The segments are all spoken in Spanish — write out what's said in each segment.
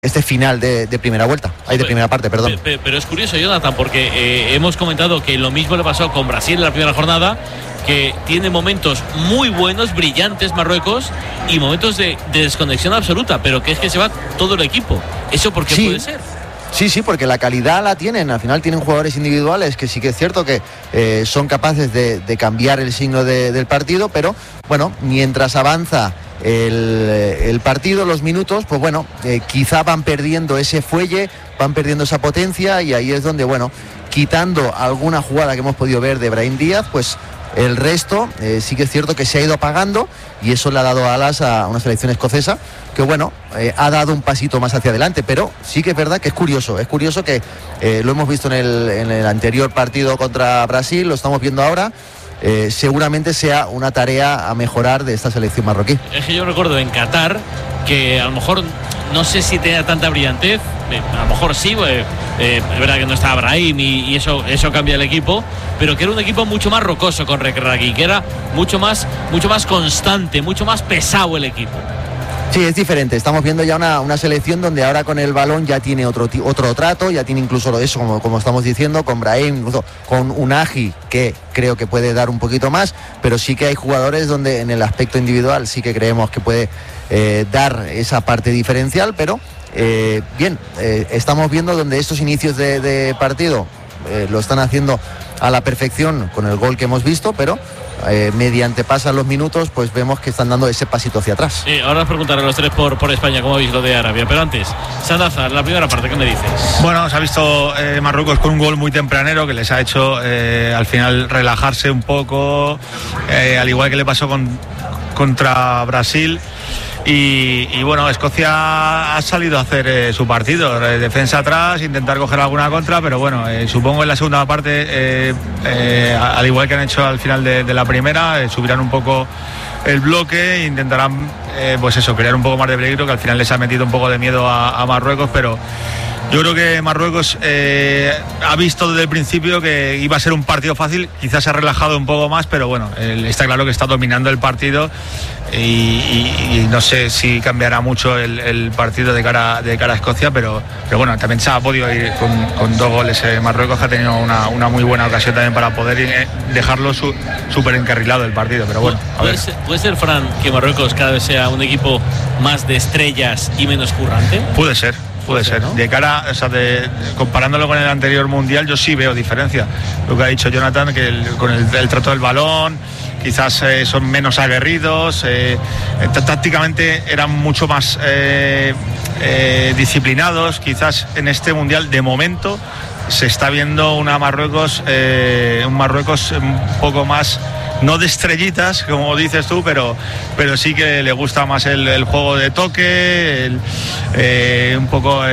este final de primera vuelta, de primera parte, perdón. Pero es curioso, Jonathan, porque hemos comentado que lo mismo le pasó con Brasil en la primera jornada, que tiene momentos muy buenos, brillantes Marruecos, y momentos de desconexión absoluta, pero que es que se va todo el equipo. ¿Eso por qué puede ser? Sí, porque la calidad la tienen. Al final tienen jugadores individuales que sí que es cierto que son capaces de cambiar el signo del partido, pero bueno, mientras avanza el partido, los minutos, pues bueno, quizá van perdiendo ese fuelle, van perdiendo esa potencia, y ahí es donde, bueno, quitando alguna jugada que hemos podido ver de Brahim Díaz, pues el resto sí que es cierto que se ha ido apagando, y eso le ha dado alas a una selección escocesa que, bueno, ha dado un pasito más hacia adelante. Pero sí que es verdad que es curioso que lo hemos visto en el anterior partido contra Brasil, lo estamos viendo ahora. Seguramente sea una tarea a mejorar de esta selección marroquí. Es que yo recuerdo en Qatar que a lo mejor, no sé si tenía tanta brillantez, a lo mejor sí, es verdad que no estaba Brahim y eso cambia el equipo, pero que era un equipo mucho más rocoso con Regragui, que era mucho más constante, mucho más pesado el equipo. Sí, es diferente. Estamos viendo ya una selección donde ahora con el balón ya tiene otro trato, ya tiene incluso eso, como estamos diciendo, con Brahim, incluso con Unagi, que creo que puede dar un poquito más, pero sí que hay jugadores donde en el aspecto individual sí que creemos que puede dar esa parte diferencial, pero estamos viendo donde estos inicios de partido lo están haciendo a la perfección con el gol que hemos visto, pero mediante pasan los minutos, pues vemos que están dando ese pasito hacia atrás. Ahora os preguntaré a los tres por España cómo veis lo de Arabia, pero antes, Sandaza, la primera parte, ¿qué me dices? Bueno, se ha visto Marruecos con un gol muy tempranero que les ha hecho al final relajarse un poco, al igual que le pasó contra Brasil. Y bueno, Escocia ha salido a hacer su partido, defensa atrás, intentar coger alguna contra, pero bueno, supongo en la segunda parte, al igual que han hecho al final de la primera, subirán un poco el bloque e intentarán crear un poco más de peligro, que al final les ha metido un poco de miedo a Marruecos, pero yo creo que Marruecos ha visto desde el principio que iba a ser un partido fácil, quizás se ha relajado un poco más, pero bueno, está claro que está dominando el partido y no sé si cambiará mucho el partido de cara a Escocia, pero bueno, también se ha podido ir con 2 goles. Marruecos, que ha tenido una muy buena ocasión también para poder dejarlo súper encarrilado el partido, pero bueno, a ver. ¿Puede ser, Fran, que Marruecos cada vez sea un equipo más de estrellas y menos currante? Puede ser, ¿no? De cara, comparándolo con el anterior mundial, yo sí veo diferencia. Lo que ha dicho Jonathan, que con el trato del balón, quizás son menos aguerridos, tácticamente eran mucho más disciplinados. Quizás en este mundial, de momento, se está viendo un Marruecos un poco más, no de estrellitas, como dices tú, pero sí que le gusta más el juego de toque, un poco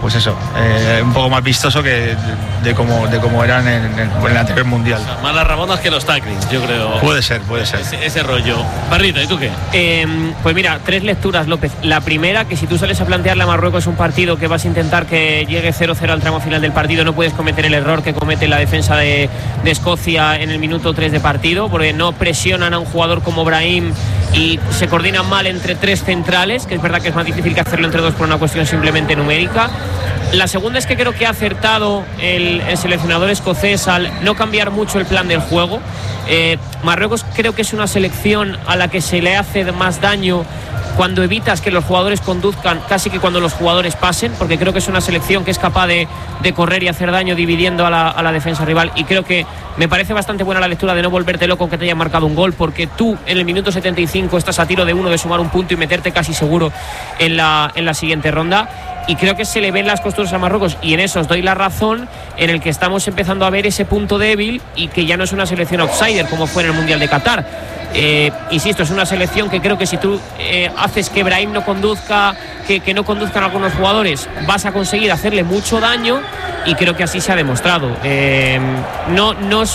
un poco más vistoso que de cómo eran en el anterior mundial. O sea, más las rabonas que los tacklings, yo creo. Puede ser. Ese rollo. Barrita, ¿y tú qué? Pues mira, 3 lecturas, López. La primera, que si tú sales a plantearle a Marruecos un partido que vas a intentar que llegue 0-0 al tramo final del partido, no puedes cometer el error que comete la defensa de Escocia en el minuto 3 de partido, porque no presionan a un jugador como Brahim y se coordinan mal entre 3 centrales, que es verdad que es más difícil que hacerlo entre 2 por una cuestión simplemente numérica. La segunda es que creo que ha acertado el seleccionador escocés al no cambiar mucho el plan del juego. Marruecos creo que es una selección a la que se le hace más daño cuando evitas que los jugadores conduzcan, casi que cuando los jugadores pasen, porque creo que es una selección que es capaz de correr y hacer daño dividiendo a la defensa rival, y creo que me parece bastante buena la lectura de no volverte loco que te hayan marcado un gol, porque tú en el minuto 75 estás a tiro de 1 de sumar un punto y meterte casi seguro en la siguiente ronda. Y creo que se le ven las costuras a Marruecos, y en eso os doy la razón, en el que estamos empezando a ver ese punto débil y que ya no es una selección outsider como fue en el Mundial de Qatar. Insisto, es una selección que creo que si tú haces que Brahim no conduzca, que no conduzcan algunos jugadores, vas a conseguir hacerle mucho daño, y creo que así se ha demostrado.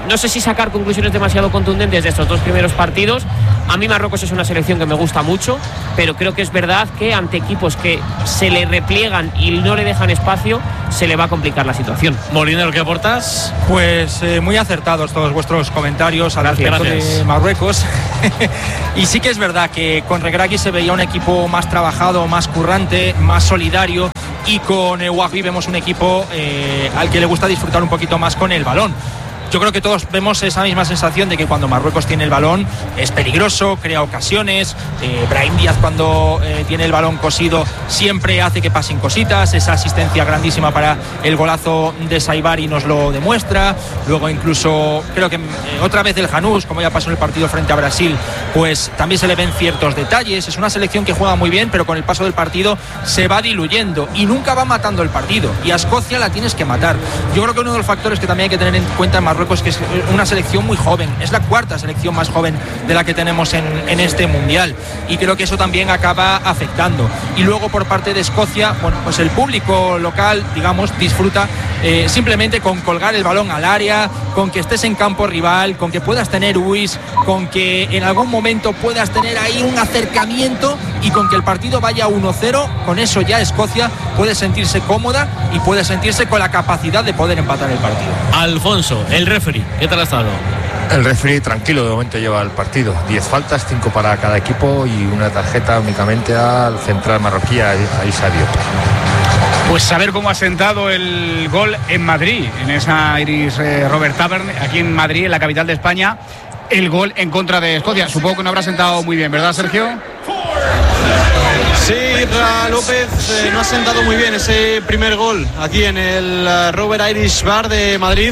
no sé si sacar conclusiones demasiado contundentes de estos 2 primeros partidos. A mí Marruecos es una selección que me gusta mucho, pero creo que es verdad que ante equipos que se le repliegan y no le dejan espacio, se le va a complicar la situación. Molinero, ¿qué aportas? Pues muy acertados todos vuestros comentarios al respecto de Marruecos. Y sí que es verdad que con Regragui se veía un equipo más trabajado, más currante, más solidario, y con Wahbi vemos un equipo al que le gusta disfrutar un poquito más con el balón. Yo creo que todos vemos esa misma sensación de que cuando Marruecos tiene el balón es peligroso, crea ocasiones. Brahim Díaz, cuando tiene el balón cosido, siempre hace que pasen cositas. Esa asistencia grandísima para el golazo de Saibari nos lo demuestra. Luego incluso creo que otra vez el Janús, como ya pasó en el partido frente a Brasil, pues también se le ven ciertos detalles. Es una selección que juega muy bien, pero con el paso del partido se va diluyendo y nunca va matando el partido. Y a Escocia la tienes que matar. Yo creo que uno de los factores que también hay que tener en cuenta en Marruecos es que es una selección muy joven, es la 4ª selección más joven de la que tenemos en este mundial, y creo que eso también acaba afectando. Y luego por parte de Escocia, bueno, pues el público local, digamos, disfruta simplemente con colgar el balón al área, con que estés en campo rival, con que puedas tener UIs, con que en algún momento puedas tener ahí un acercamiento, y con que el partido vaya 1-0, con eso ya Escocia puede sentirse cómoda y puede sentirse con la capacidad de poder empatar el partido. Alfonso, el referee, ¿qué tal ha estado? El referee tranquilo, de momento lleva el partido. 10 faltas, 5 para cada equipo y una tarjeta únicamente al central marroquí, a Issa Diop. Pues saber cómo ha sentado el gol en Madrid, en esa Iris Robert Tavern, aquí en Madrid, en la capital de España, el gol en contra de Escocia. Supongo que no habrá sentado muy bien, ¿verdad, Sergio? Sí, Ra López no ha sentado muy bien ese primer gol aquí en el Robert Irish Bar de Madrid.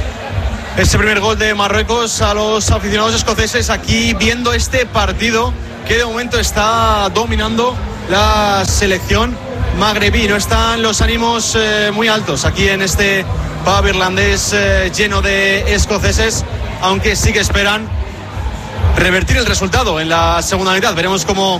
Ese primer gol de Marruecos a los aficionados escoceses aquí viendo este partido que de momento está dominando la selección magrebí. No están los ánimos muy altos aquí en este pub irlandés lleno de escoceses, aunque sí que esperan revertir el resultado en la segunda mitad. Veremos cómo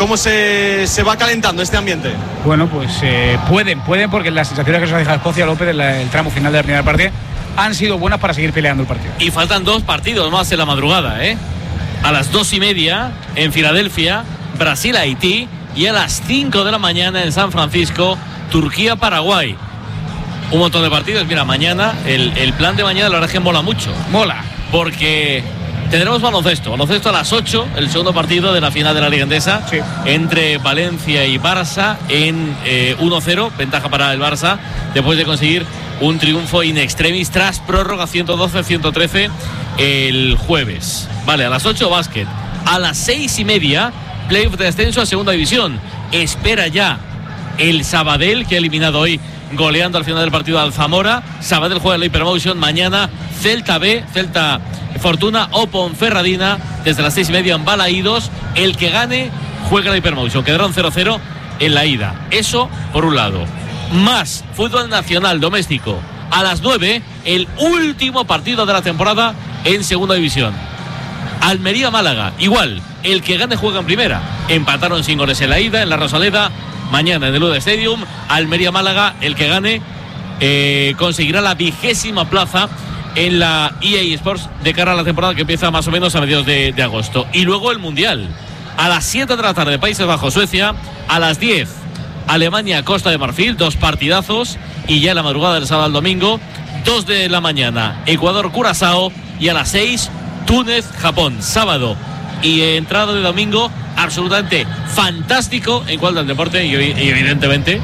se va calentando este ambiente. Bueno, pues pueden porque las sensaciones que se deja Escocia, López, en el tramo final de la primera parte han sido buenas para seguir peleando el partido. Y faltan 2 partidos más en la madrugada, a las 2:30 en Filadelfia, Brasil-Haití, y a las 5 de la mañana en San Francisco, Turquía-Paraguay. Un montón de partidos. Mira, mañana, el plan de mañana la verdad es que mola mucho. Mola. Porque tendremos baloncesto a las 8, el segundo partido de la final de la Liga Endesa, sí, entre Valencia y Barça en 1-0, ventaja para el Barça, después de conseguir un triunfo in extremis tras prórroga 112-113 el jueves. Vale, a las 8 básquet, a las 6:30 playoff de descenso a segunda división. Espera ya el Sabadell, que ha eliminado hoy goleando al final del partido al Zamora. Sabadell juega en la Hypermotion mañana. Celta B, Celta Fortuna o Ponferradina desde las 6:30 en Balaídos. El que gane juega en la Hypermotion. Quedaron 0-0 en la ida. Eso por un lado. Más fútbol nacional doméstico. A las 9, el último partido de la temporada en segunda división. Almería-Málaga, igual, el que gane juega en primera. Empataron sin goles en la ida, en la Rosaleda. Mañana en el Lude Stadium, Almería-Málaga, el que gane conseguirá la 20ª plaza en la EA Sports de cara a la temporada que empieza más o menos a mediados de agosto. Y luego el Mundial. A las 7 de la tarde, Países Bajos, Suecia. A las 10, Alemania, Costa de Marfil, 2 partidazos. Y ya en la madrugada del sábado al domingo, 2 de la mañana, Ecuador, Curazao. Y a las 6, Túnez, Japón. Sábado y entrada de domingo absolutamente fantástico en cuanto al deporte y evidentemente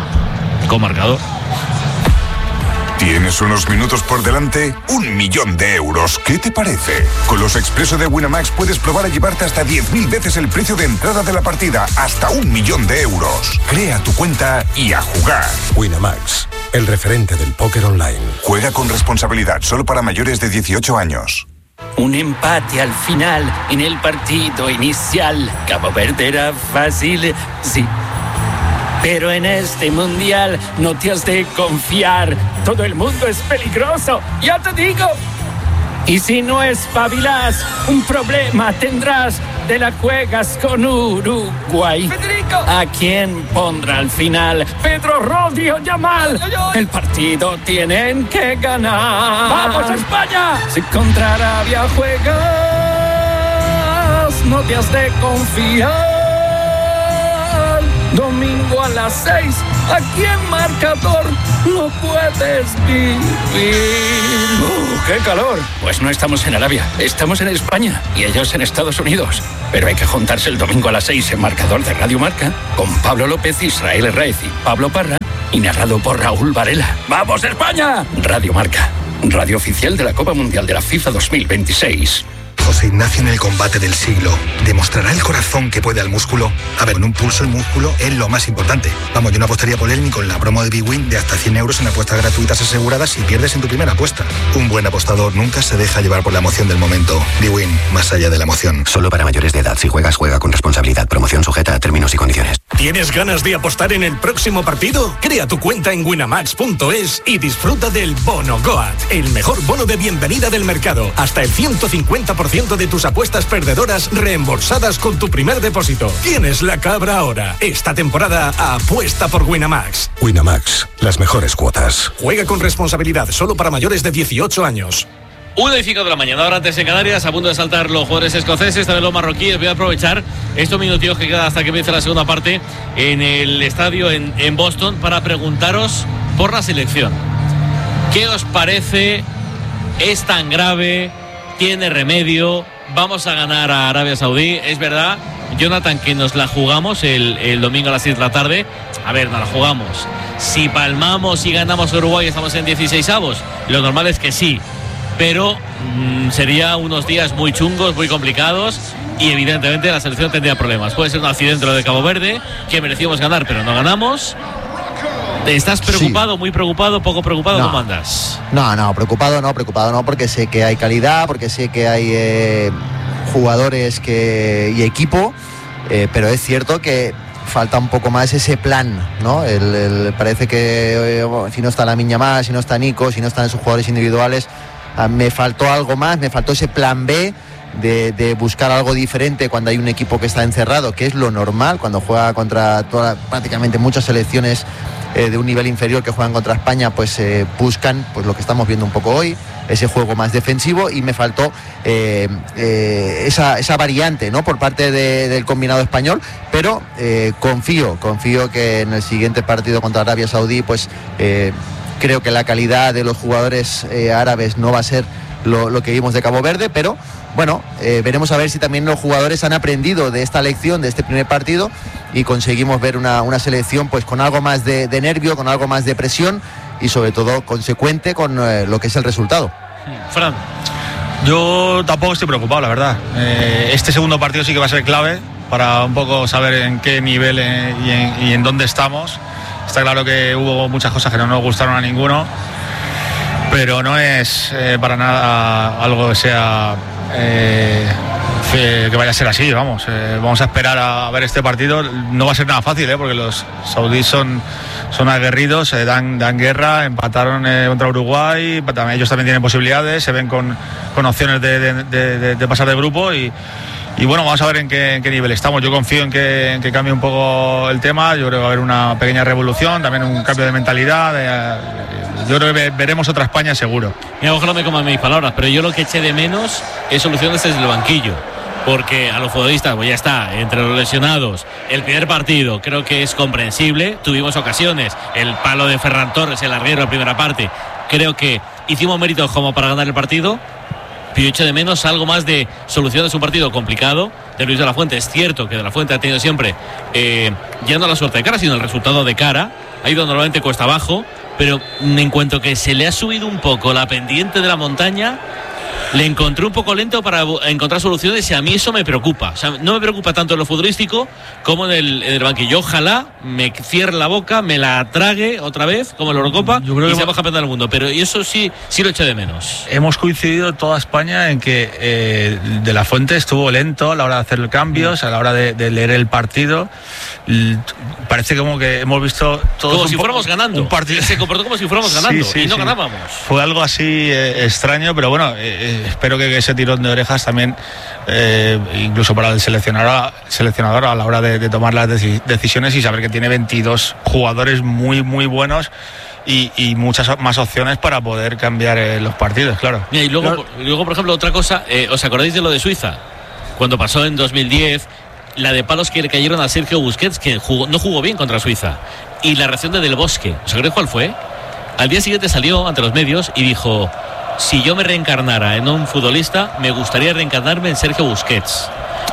con marcador. ¿Tienes unos minutos por delante? 1 millón de euros. ¿Qué te parece? Con los Expreso de Winamax puedes probar a llevarte hasta 10.000 veces el precio de entrada de la partida. Hasta 1 millón de euros. Crea tu cuenta y a jugar. Winamax, el referente del póker online. Juega con responsabilidad, solo para mayores de 18 años. Un empate al final en el partido inicial. Cabo Verde era fácil, sí. Pero en este mundial no te has de confiar. Todo el mundo es peligroso, ya te digo. Y si no espabilas, un problema tendrás. te la juegas con Uruguay. ¡Federico! ¿A quién pondrá al final? Pedro, Rodri o Yamal. El partido tienen que ganar. ¡Vamos, España! Si contra Arabia juegas, no te has de confiar. Domingo a las 6, aquí en Marcador lo puedes vivir. ¡Qué calor! Pues no estamos en Arabia, estamos en España y ellos en Estados Unidos. Pero hay que juntarse el domingo a las 6 en Marcador de Radio Marca con Pablo López, Israel Herraiz y Pablo Parra y narrado por Raúl Varela. ¡Vamos, España! Radio Marca, radio oficial de la Copa Mundial de la FIFA 2026. José Ignacio en el combate del siglo. ¿Demostrará el corazón que puede al músculo? A ver, en un pulso el músculo es lo más importante. Vamos, yo no apostaría por él ni con la promo de BWin de hasta 100 euros en apuestas gratuitas aseguradas si pierdes en tu primera apuesta. Un buen apostador nunca se deja llevar por la emoción del momento. BWin, más allá de la emoción. Solo para mayores de edad. Si juegas, juega con responsabilidad. Promoción sujeta a términos y condiciones. ¿Tienes ganas de apostar en el próximo partido? Crea tu cuenta en winamax.es y disfruta del Bono Goat, el mejor bono de bienvenida del mercado. Hasta el 150% de tus apuestas perdedoras reembolsadas con tu primer depósito. Tienes la cabra ahora. Esta temporada apuesta por Winamax. Winamax, las mejores cuotas. Juega con responsabilidad, solo para mayores de 18 años. 1:05 de la mañana, ahora antes en Canarias, a punto de saltar los jugadores escoceses, también los marroquíes. Voy a aprovechar estos minutillos que quedan hasta que empiece la segunda parte en el estadio en Boston para preguntaros por la selección. ¿Qué os parece? ¿Es tan grave? ¿Tiene remedio? ¿Vamos a ganar a Arabia Saudí? Es verdad, Jonathan, que nos la jugamos el domingo a las 6 de la tarde. A ver, nos la jugamos. Si palmamos y ganamos a Uruguay, estamos en 16avos. Lo normal es que sí. Pero sería unos días muy chungos, muy complicados y evidentemente la selección tendría problemas. Puede ser un accidente lo de Cabo Verde, que merecíamos ganar pero no ganamos. ¿Estás preocupado, sí, muy preocupado, poco preocupado? ¿Cómo andas? No, preocupado no, porque sé que hay calidad, porque sé que hay jugadores y equipo, pero es cierto que falta un poco más ese plan, ¿no? Parece que si no está Lamine Yamal, si no está Nico, si no están sus jugadores individuales, me faltó algo más, me faltó ese plan B de buscar algo diferente cuando hay un equipo que está encerrado, que es lo normal cuando juega contra prácticamente muchas selecciones de un nivel inferior que juegan contra España, pues buscan pues lo que estamos viendo un poco hoy, ese juego más defensivo, y me faltó esa variante, ¿no?, por parte del combinado español, pero confío que en el siguiente partido contra Arabia Saudí pues creo que la calidad de los jugadores árabes no va a ser lo que vimos de Cabo Verde, pero bueno, veremos a ver si también los jugadores han aprendido de esta lección, de este primer partido, y conseguimos ver una selección pues con algo más de nervio, con algo más de presión y sobre todo consecuente con lo que es el resultado. Fran. Yo tampoco estoy preocupado, la verdad. Este segundo partido sí que va a ser clave para un poco saber en qué nivel y en dónde estamos. Está claro que hubo muchas cosas que no nos gustaron a ninguno, pero no es para nada algo que sea que vaya a ser así, vamos. Vamos a esperar a ver este partido. No va a ser nada fácil, porque los saudíes son aguerridos, dan guerra, empataron contra Uruguay, ellos también tienen posibilidades, se ven con opciones de pasar de grupo y bueno, vamos a ver en qué nivel estamos. Yo confío en que cambie un poco el tema. Yo creo que va a haber una pequeña revolución, también un cambio de mentalidad. Yo creo que veremos otra España seguro. Mira, ojalá me coman mis palabras, pero yo lo que eché de menos es soluciones desde el banquillo. Porque a los futbolistas, pues ya está, entre los lesionados, el primer partido creo que es comprensible. Tuvimos ocasiones, el palo de Ferran Torres, el larguero, la primera parte. Creo que hicimos méritos como para ganar el partido. Pero yo echo de menos algo más de soluciones. Un partido complicado de Luis de la Fuente. Es cierto que de la Fuente ha tenido siempre ya no la suerte de cara, sino el resultado de cara. Ha ido normalmente cuesta abajo, pero en cuanto que se le ha subido un poco la pendiente de la montaña, le encontré un poco lento para encontrar soluciones, y a mí eso me preocupa. O sea, no me preocupa tanto en lo futbolístico como en el banquillo. Ojalá me cierre la boca, me la trague otra vez como el Eurocopa y sea campeón del mundo. Pero eso sí lo echo de menos. Hemos coincidido toda España en que De la Fuente estuvo lento a la hora de hacer cambios, a la hora de leer el partido. Parece como que hemos visto todos como si fuéramos ganando. Se comportó como si fuéramos ganando y no ganábamos. Fue algo así extraño, pero bueno, espero que ese tirón de orejas también, incluso para el seleccionador a la hora de tomar las decisiones, y saber que tiene 22 jugadores muy muy buenos y muchas más opciones para poder cambiar los partidos, claro. Mira, y luego, por ejemplo, otra cosa, ¿os acordáis de lo de Suiza? Cuando pasó en 2010, la de palos que le cayeron a Sergio Busquets, que no jugó bien contra Suiza, y la reacción de Del Bosque, ¿os acordáis cuál fue? Al día siguiente salió ante los medios y dijo: si yo me reencarnara en un futbolista, me gustaría reencarnarme en Sergio Busquets.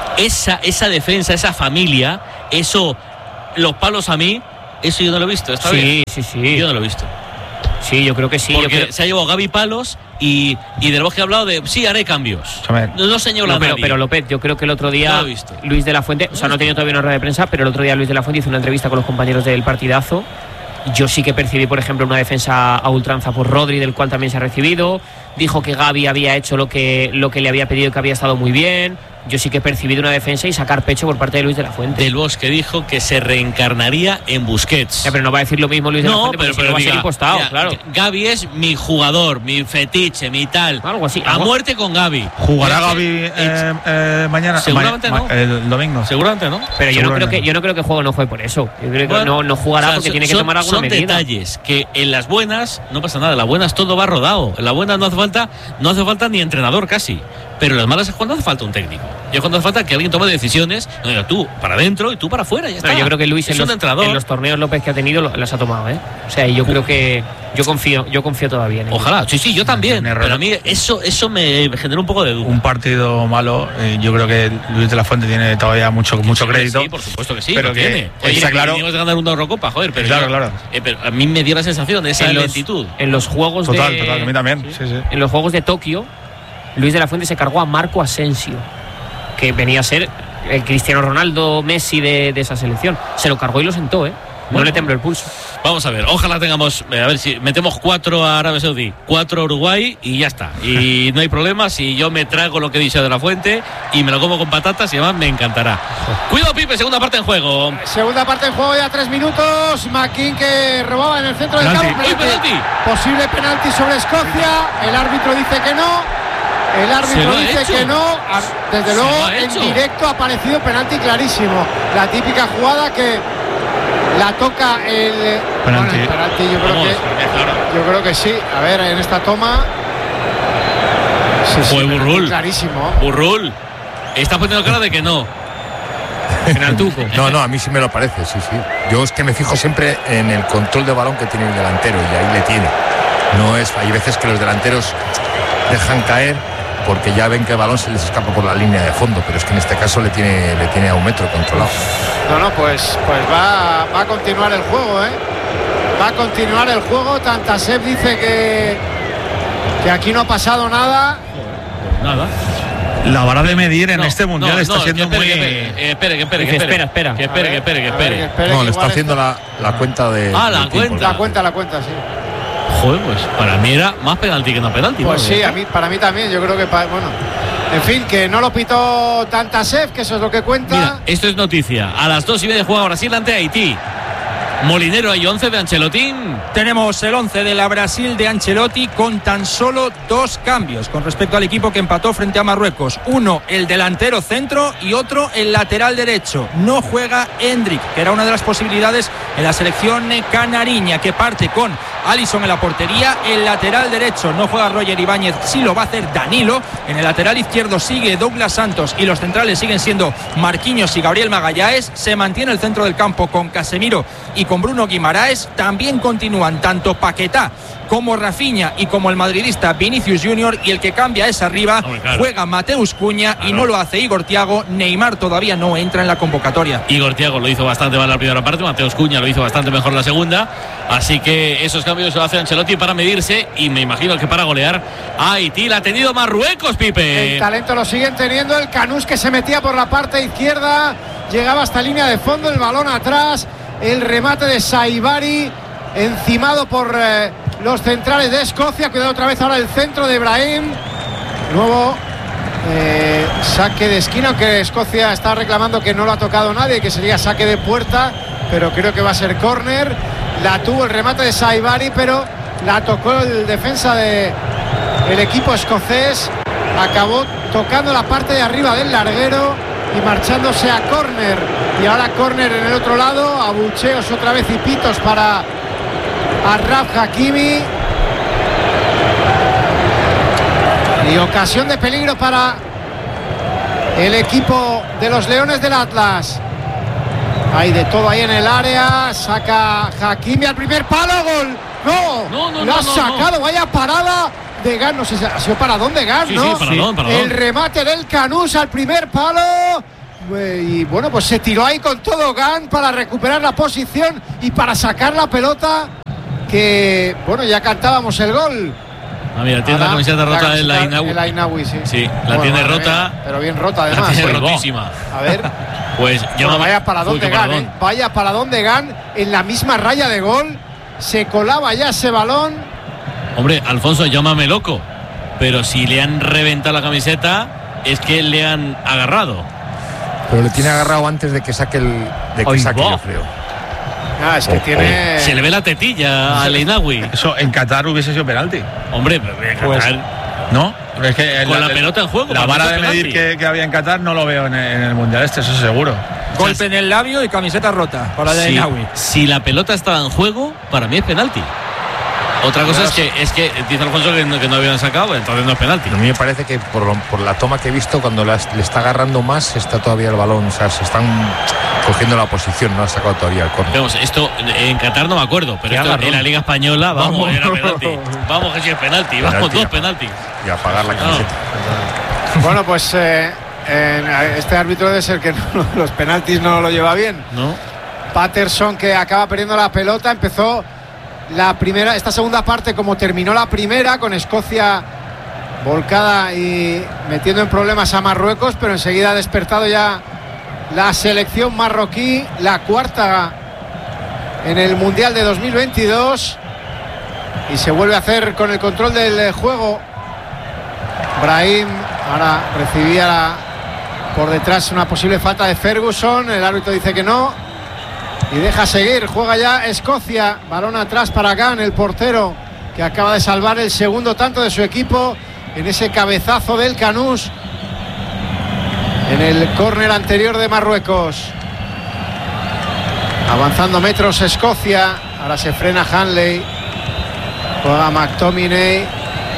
Esa defensa, esa familia, eso, los palos a mí, eso yo no lo he visto. ¿Está bien? Sí. Yo no lo he visto. Sí, yo creo que sí. Porque se ha llevado Gaby palos y Del Bosque ha hablado de sí, haré cambios. No señala nadie. Pero López, yo creo que el otro día Luis de la Fuente, o sea, no ha tenido todavía una rueda de prensa, pero el otro día Luis de la Fuente hizo una entrevista con los compañeros del partidazo. Yo sí que percibí, por ejemplo, una defensa a ultranza por Rodri, del cual también se ha recibido. Dijo que Gaby había hecho lo que le había pedido, que había estado muy bien. Yo sí que he percibido una defensa y sacar pecho por parte de Luis de la Fuente. Del Bosque dijo que se reencarnaría en Busquets. Pero no va a decir lo mismo Luis de la Fuente, pero va a ser impostado, claro. Gaby es mi jugador, mi fetiche, mi tal. Algo así. A muerte con Gaby. ¿Jugará Gaby mañana? Seguramente no. El domingo. Seguramente no. Pero yo no creo que el juego no fue por eso. Yo creo que no jugará porque tiene que tomar alguna medida. Son detalles que en las buenas no pasa nada. En las buenas todo va rodado. En las buenas no hace falta ni entrenador casi. Pero en las malas es cuando hace falta un técnico. Y es cuando hace falta que alguien tome decisiones. No, diga, tú para adentro y tú para afuera. Ya está. Yo creo que Luis es un entrenador. En los torneos López que ha tenido las ha tomado, ¿eh? O sea, yo creo que yo confío todavía en él. Ojalá, sí, yo también. Pero a mí eso me genera un poco de duda. Un partido malo, yo creo que Luis de la Fuente tiene todavía mucho crédito. Sí, por supuesto que sí. Pero que está claro. Tenemos de ganar una Eurocopa, joder. Pero claro. Pero a mí me dio la sensación de esa lentitud. En los juegos total, a mí también. Sí. En los juegos de Tokio, Luis de la Fuente se cargó a Marco Asensio, que venía a ser el Cristiano Ronaldo Messi de esa selección. Se lo cargó y lo sentó, no le tembló el pulso. Vamos a ver, ojalá tengamos, a ver si metemos 4 a Arabia Saudí, 4 a Uruguay y ya está. Y no hay problema si yo me trago lo que dice de la Fuente y me lo como con patatas y además me encantará. Cuidado, Pipe, segunda parte en juego. Segunda parte en juego, ya 3 minutos. McKean que robaba en el centro del campo. Penalti. Posible penalti sobre Escocia. El árbitro dice que no. El árbitro dice que no. Desde luego, en directo ha aparecido penalti clarísimo. La típica jugada que la toca el penalti. Yo creo que sí. A ver, en esta toma. Fue Burrul. Clarísimo. Burrul. Está poniendo cara de que no. Penaltuco. No, a mí sí me lo parece, sí. Yo es que me fijo siempre en el control de balón que tiene el delantero y ahí le tiene. Hay veces que los delanteros dejan caer porque ya ven que el balón se les escapa por la línea de fondo, pero es que en este caso le tiene a un metro controlado. Pues va a continuar el juego, Va a continuar el juego. Tantasev dice que aquí no ha pasado nada. Nada. La vara de medir en este mundial está siendo muy. Espere. No, le está haciendo la cuenta de. La cuenta. La cuenta, sí. Joder, pues para mí era más penalti que no penalti. Pues sí, para mí también. Yo creo que, en fin, que no lo pitó Tantasev, que eso es lo que cuenta. Mira, esto es noticia. A las 2:30 juega Brasil ante Haití. Molinero, hay 11 de Ancelotti. Tenemos el 11 de la Brasil de Ancelotti con tan solo 2 cambios con respecto al equipo que empató frente a Marruecos. Uno, el delantero centro, y otro, el lateral derecho. No juega Endrick, que era una de las posibilidades en la selección canariña, que parte con Alisson en la portería. El lateral derecho no juega Roger Ibáñez, sí lo va a hacer Danilo. En el lateral izquierdo sigue Douglas Santos y los centrales siguen siendo Marquinhos y Gabriel Magallanes. Se mantiene el centro del campo con Casemiro y con Bruno Guimaraes. También continúan tanto Paquetá como Rafinha y como el madridista Vinicius Junior, y el que cambia es arriba. Juega Mateus Cunha y no lo hace Igor Thiago. Neymar todavía no entra en la convocatoria. Igor Thiago lo hizo bastante mal la primera parte, Mateus Cunha lo hizo bastante mejor la segunda, así que esos cambios lo hace Ancelotti para medirse y me imagino que para golear a Haití. La ha tenido Marruecos, Pipe. El talento lo siguen teniendo. El Canús, que se metía por la parte izquierda, llegaba hasta línea de fondo, el balón atrás, el remate de Saibari encimado por los centrales de Escocia. Cuidado otra vez ahora el centro de Brahim. Nuevo saque de esquina, aunque Escocia está reclamando que no lo ha tocado nadie, que sería saque de puerta, pero creo que va a ser córner. La tuvo el remate de Saibari, pero la tocó el defensa del equipo escocés. acabó tocando la parte de arriba del larguero y marchándose a córner. Y ahora córner en el otro lado, abucheos otra vez y pitos para Achraf Hakimi. Y ocasión de peligro para el equipo de los Leones del Atlas. Hay de todo ahí en el área. Saca Hakimi al primer palo. Gol. No, lo ha sacado. Vaya parada de Gan. No sé si ha sido paradón de Gan, ¿no? Sí, paradón. El remate del Canús al primer palo. Y bueno, pues se tiró ahí con todo Gan para recuperar la posición y para sacar la pelota. Que bueno, ya cantábamos el gol. Mira, tiene la camiseta rota el Ainaoui, sí. Sí, la tiene rota. Pero bien rota además. La tiene rotísima. A ver. Pues vaya paradón de Gan, ¿eh? Vaya paradón de Gan en la misma raya de gol. Se colaba ya ese balón. Hombre, Alfonso, llámame loco, pero si le han reventado la camiseta es que le han agarrado. Pero le tiene agarrado antes de que saque yo creo. Es que tiene... Se le ve la tetilla al Ainaoui. Eso en Qatar hubiese sido penalti. Hombre, pero en Qatar... ¿No? Pero es que con la pelota en juego. La vara de medir que había en Qatar no lo veo en el Mundial eso seguro. Golpe en el labio y camiseta rota para el Ainaoui. Si la pelota estaba en juego, para mí es penalti. Otra cosa es que dice Alfonso que no habían sacado, entonces no es penalti. A mí me parece que por la toma que he visto, cuando le está agarrando más, está todavía el balón. O sea, se están cogiendo la posición, no ha sacado todavía el córner. Vamos, esto en Qatar no me acuerdo, pero esto en la Liga Española, vamos, era penalti. Vamos que sí es penalti, vamos, dos penaltis. Y apagar la camiseta. Bueno, pues este árbitro debe ser que los penaltis no lo lleva bien. No. Patterson, que acaba perdiendo la pelota, empezó esta segunda parte como terminó la primera, con Escocia volcada y metiendo en problemas a Marruecos, pero enseguida ha despertado ya la selección marroquí, la cuarta en el Mundial de 2022, y se vuelve a hacer con el control del juego. Brahim ahora recibía por detrás una posible falta de Ferguson, el árbitro dice que no y deja seguir. Juega ya Escocia, balón atrás para Gan, el portero, que acaba de salvar el segundo tanto de su equipo en ese cabezazo del Canús en el córner anterior de Marruecos. Avanzando metros Escocia, ahora se frena Hanley, juega McTominay,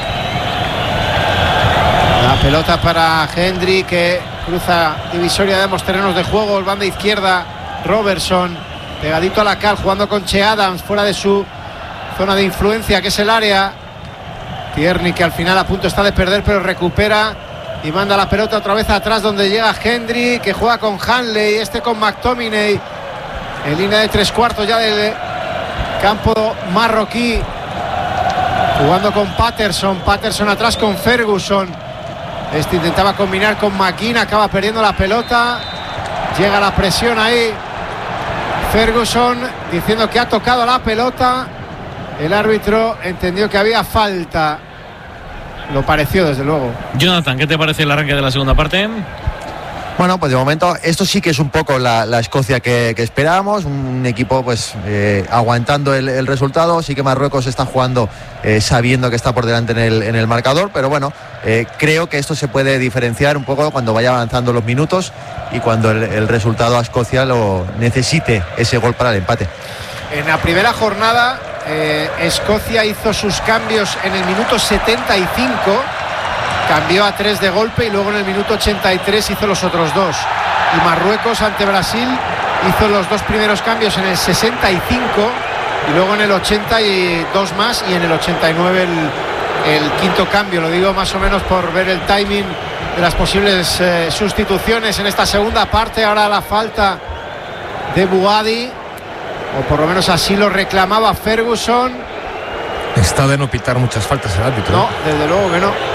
la pelota para Hendry, que cruza divisoria de ambos terrenos de juego, el banda izquierda. Robertson pegadito a la cal, jugando con Che Adams fuera de su zona de influencia, que es el área. Tierney, que al final a punto está de perder, pero recupera y manda la pelota otra vez atrás, donde llega Hendry, que juega con Hanley, con McTominay en línea de tres cuartos ya del campo marroquí, jugando con Patterson atrás con Ferguson. Intentaba combinar con McGinn, acaba perdiendo la pelota, llega la presión ahí Ferguson diciendo que ha tocado la pelota. El árbitro entendió que había falta, lo pareció desde luego. Jonathan, ¿qué te parece el arranque de la segunda parte? Bueno, pues de momento esto sí que es un poco la Escocia que esperábamos, un equipo pues aguantando el resultado. Sí que Marruecos está jugando sabiendo que está por delante en el marcador, pero bueno, creo que esto se puede diferenciar un poco cuando vaya avanzando los minutos y cuando el resultado a Escocia lo necesite, ese gol para el empate. En la primera jornada Escocia hizo sus cambios en el minuto 75, cambió a 3 de golpe, y luego en el minuto 83 hizo los otros 2. Y Marruecos ante Brasil hizo los 2 primeros cambios en el 65 y luego en el 82 más, y en el 89 el quinto cambio. Lo digo más o menos por ver el timing de las posibles sustituciones en esta segunda parte. Ahora la falta de Bouhaddi, o por lo menos así lo reclamaba Ferguson. Está de no pitar muchas faltas el árbitro. No, desde luego que no.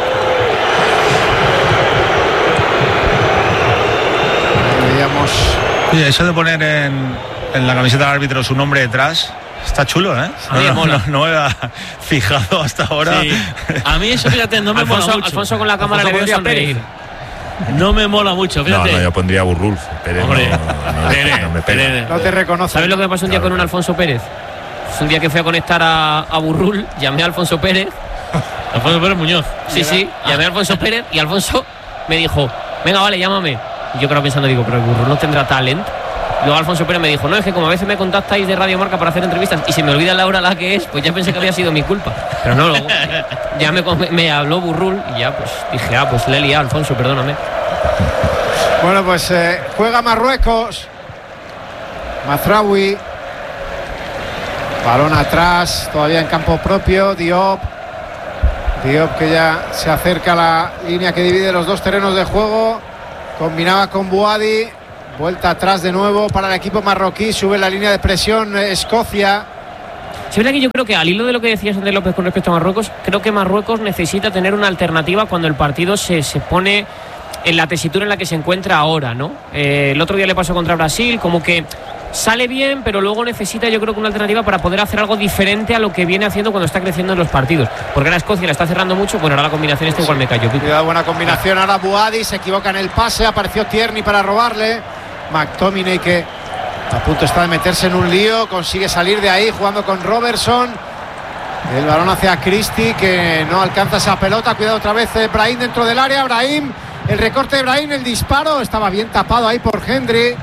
Oye, eso de poner en la camiseta del árbitro su nombre detrás está chulo, ¿eh? No me había fijado hasta ahora. Sí. A mí eso, fíjate, no me mola mucho. Alfonso con la cámara le veo sonreír. No me mola mucho, fíjate. No, yo pondría Burrulf. Pérez, hombre, no te reconoce. ¿Sabes lo que me pasó un día con un Alfonso Pérez? Un día que fui a conectar a Burrul, llamé a Alfonso Pérez Alfonso Pérez Muñoz. Sí, llamé a Alfonso Pérez y Alfonso me dijo, venga, vale, llámame. Y yo creo pensando, digo, pero el burro no tendrá talento. Luego Alfonso Pérez me dijo, no, es que como a veces me contactáis de Radio Marca para hacer entrevistas y se me olvida la hora la que es, pues ya pensé que había sido mi culpa. Pero no, luego ya me habló Burrul y ya pues dije, pues le he liado, Alfonso, perdóname. Bueno, pues juega Marruecos. Mazraoui. Balón atrás, todavía en campo propio. Diop que ya se acerca a la línea que divide los dos terrenos de juego. Combinaba con Bouhaddi. Vuelta atrás de nuevo para el equipo marroquí. Sube la línea de presión Escocia. Sí, es verdad que yo creo que al hilo de lo que decía Sander López con respecto a Marruecos, creo que Marruecos necesita tener una alternativa cuando el partido se pone en la tesitura en la que se encuentra ahora, ¿no? El otro día le pasó contra Brasil, como que sale bien, pero luego necesita, yo creo que una alternativa para poder hacer algo diferente a lo que viene haciendo cuando está creciendo en los partidos. Porque ahora Escocia la está cerrando mucho, bueno, ahora la combinación igual me cayó. Cuidado, buena combinación, ahora Bouhaddi se equivoca en el pase, apareció Tierney para robarle. McTominay, que a punto está de meterse en un lío, consigue salir de ahí jugando con Robertson. El balón hacia Christie, que no alcanza esa pelota. Cuidado otra vez Brahim dentro del área. Brahim, el recorte de Brahim, el disparo, estaba bien tapado ahí por Hendry.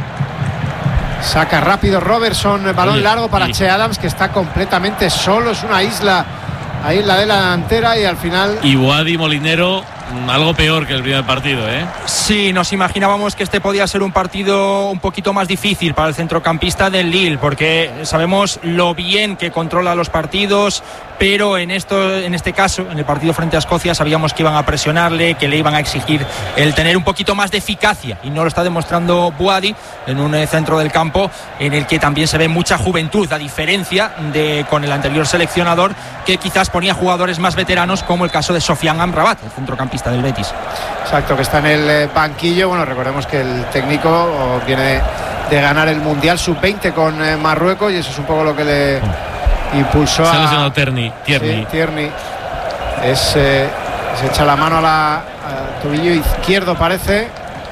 Saca rápido Robertson, balón largo para Che Adams, que está completamente solo, es una isla ahí en la delantera y al final... Y Bouhaddi, Molinero, algo peor que el primer partido, ¿eh? Sí, nos imaginábamos que este podía ser un partido un poquito más difícil para el centrocampista del Lille, porque sabemos lo bien que controla los partidos, pero en este caso, en el partido frente a Escocia, sabíamos que iban a presionarle, que le iban a exigir el tener un poquito más de eficacia, y no lo está demostrando Bouhaddi en un centro del campo en el que también se ve mucha juventud, a diferencia de con el anterior seleccionador, que quizás ponía jugadores más veteranos, como el caso de Sofiane Amrabat, el centrocampista del Betis. Exacto, que está en el banquillo. Bueno, recordemos que el técnico viene de ganar el Mundial Sub-20 con Marruecos, y eso es un poco lo que le impulsó a Tierney. Sí, Tierney se echa la mano al tobillo izquierdo, parece,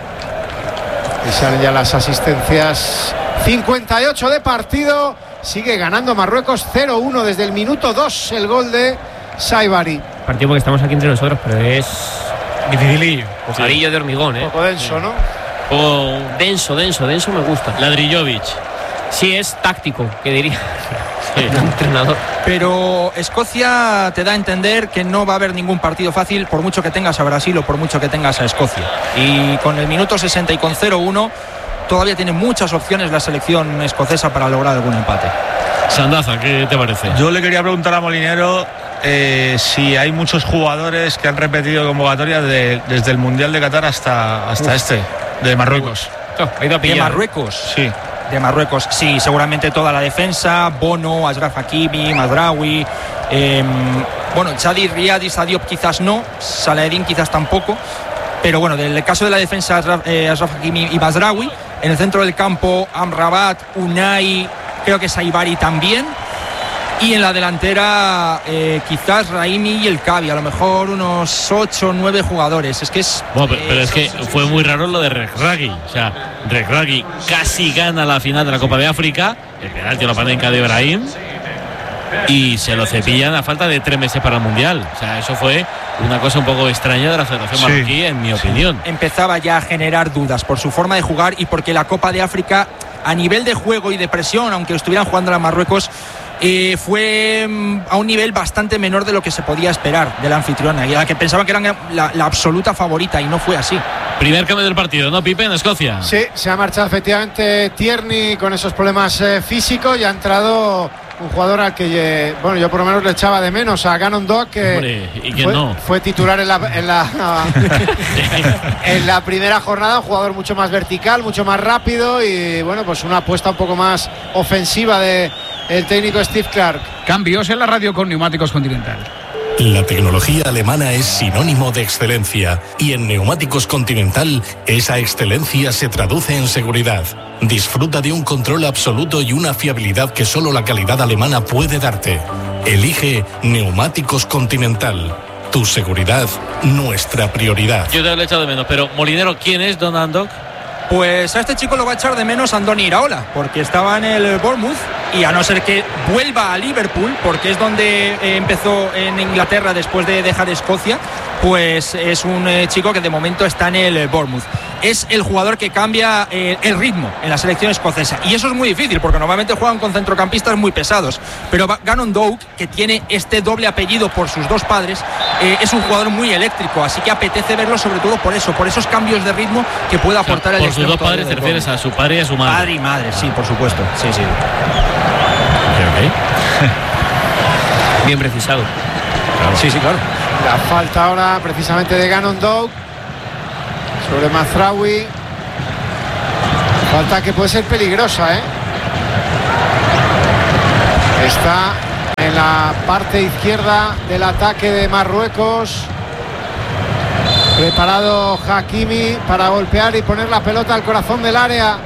y salen ya las asistencias. 58 de partido, sigue ganando Marruecos 0-1 desde el minuto 2, el gol de Saibari. Partido porque estamos aquí entre nosotros, pero es dificilillo, bocadillo de hormigón, un poco denso, ¿no? Denso me gusta. Ladrillovic. Sí, es táctico, que diría el entrenador. Pero Escocia te da a entender que no va a haber ningún partido fácil, por mucho que tengas a Brasil o por mucho que tengas a Escocia. Y con el minuto 60 y con 0-1 todavía tiene muchas opciones la selección escocesa para lograr algún empate. Sandaza, ¿qué te parece? Yo le quería preguntar a Molinero si hay muchos jugadores que han repetido convocatorias desde el Mundial de Qatar hasta de Marruecos. ¿De Marruecos? Sí. De Marruecos, sí, seguramente toda la defensa, Bono, Achraf Hakimi, Mazraoui, Chadi, Riadi, Diop quizás no, Saladin quizás tampoco, pero bueno, del caso de la defensa, Achraf Hakimi y Mazraoui. En el centro del campo, Amrabat, Unai, creo que Saibari también. Y en la delantera, quizás Raimi y el Cavi, a lo mejor unos 8 o 9 jugadores. Es que es. Bueno, pero es que fue muy raro lo de Regragui. O sea, Regragui casi gana la final de la Copa de África, el penalti o la panenca de Brahim, y se lo cepillan a falta de 3 meses para el Mundial. O sea, eso fue una cosa un poco extraña de la Federación Marroquí, en mi opinión. Empezaba ya a generar dudas por su forma de jugar y porque la Copa de África, a nivel de juego y de presión, aunque estuvieran jugando a Marruecos, fue a un nivel bastante menor de lo que se podía esperar de la anfitriona y a la que pensaban que eran la absoluta favorita, y no fue así. Primer cambio del partido, ¿no, Pipe, en Escocia? Sí, se ha marchado efectivamente Tierney con esos problemas físicos, y ha entrado un jugador al que yo por lo menos le echaba de menos, a Gannon Dock, que fue titular en la primera jornada, un jugador mucho más vertical, mucho más rápido, y bueno, pues una apuesta un poco más ofensiva de el técnico Steve Clark. Cambios en la radio con Neumáticos Continental. La tecnología alemana es sinónimo de excelencia, y en Neumáticos Continental esa excelencia se traduce en seguridad. Disfruta de un control absoluto y una fiabilidad que solo la calidad alemana puede darte. Elige Neumáticos Continental. Tu seguridad, nuestra prioridad. Yo te lo he echado de menos, pero Molinero, ¿quién es Don Andok? Pues a este chico lo va a echar de menos Andoni Iraola, porque estaba en el Bournemouth, y a no ser que vuelva a Liverpool, porque es donde empezó en Inglaterra después de dejar Escocia, pues es un chico que de momento está en el Bournemouth. Es el jugador que cambia el ritmo en la selección escocesa, y eso es muy difícil porque normalmente juegan con centrocampistas muy pesados, pero Gannon Doak, que tiene este doble apellido por sus dos padres, es un jugador muy eléctrico, así que apetece verlo sobre todo por esos cambios de ritmo que puede aportar el extremo. Por sus dos padres te refieres a su padre y a su madre. Padre y madre, sí, por supuesto. Sí. Okay. Bien precisado. Claro. Sí, claro. La falta ahora precisamente de Gannon Doak sobre Mazraoui. Falta que puede ser peligrosa, Está en la parte izquierda del ataque de Marruecos. Preparado Hakimi para golpear y poner la pelota al corazón del área.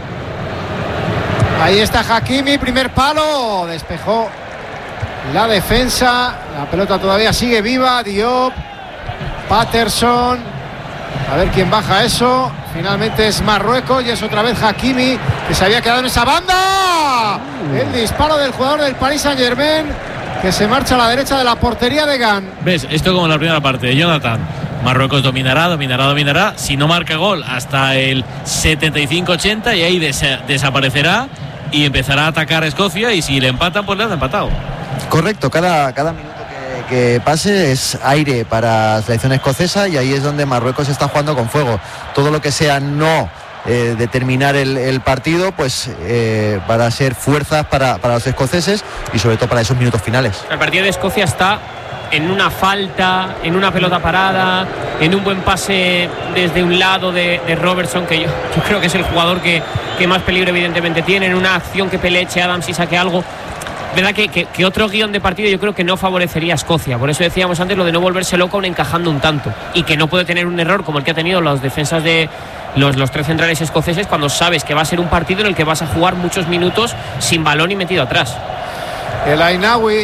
Ahí está Hakimi, primer palo, despejó la defensa. La pelota todavía sigue viva. Diop, Patterson, a ver quién baja eso. Finalmente es Marruecos y es otra vez Hakimi, que se había quedado en esa banda. El disparo del jugador del Paris Saint-Germain, que se marcha a la derecha de la portería de Gant. ¿Ves? Esto como en la primera parte de Jonathan. Marruecos dominará. Si no marca gol hasta el 75-80, y ahí desaparecerá y empezará a atacar a Escocia, y si le empatan, pues le han empatado. Correcto, cada minuto que pase es aire para la selección escocesa, y ahí es donde Marruecos está jugando con fuego. Todo lo que sea no determinar el partido, pues van a ser fuerzas para los escoceses, y sobre todo para esos minutos finales. El partido de Escocia está en una falta, en una pelota parada, en un buen pase desde un lado de Robertson, que yo creo que es el jugador que más peligro evidentemente tiene, en una acción que Peleche Adams y saque algo. Verdad que otro guión de partido yo creo que no favorecería a Escocia. Por eso decíamos antes lo de no volverse loco aún encajando un tanto, y que no puede tener un error como el que ha tenido las defensas de los tres centrales escoceses, cuando sabes que va a ser un partido en el que vas a jugar muchos minutos sin balón y metido atrás. El Ainaoui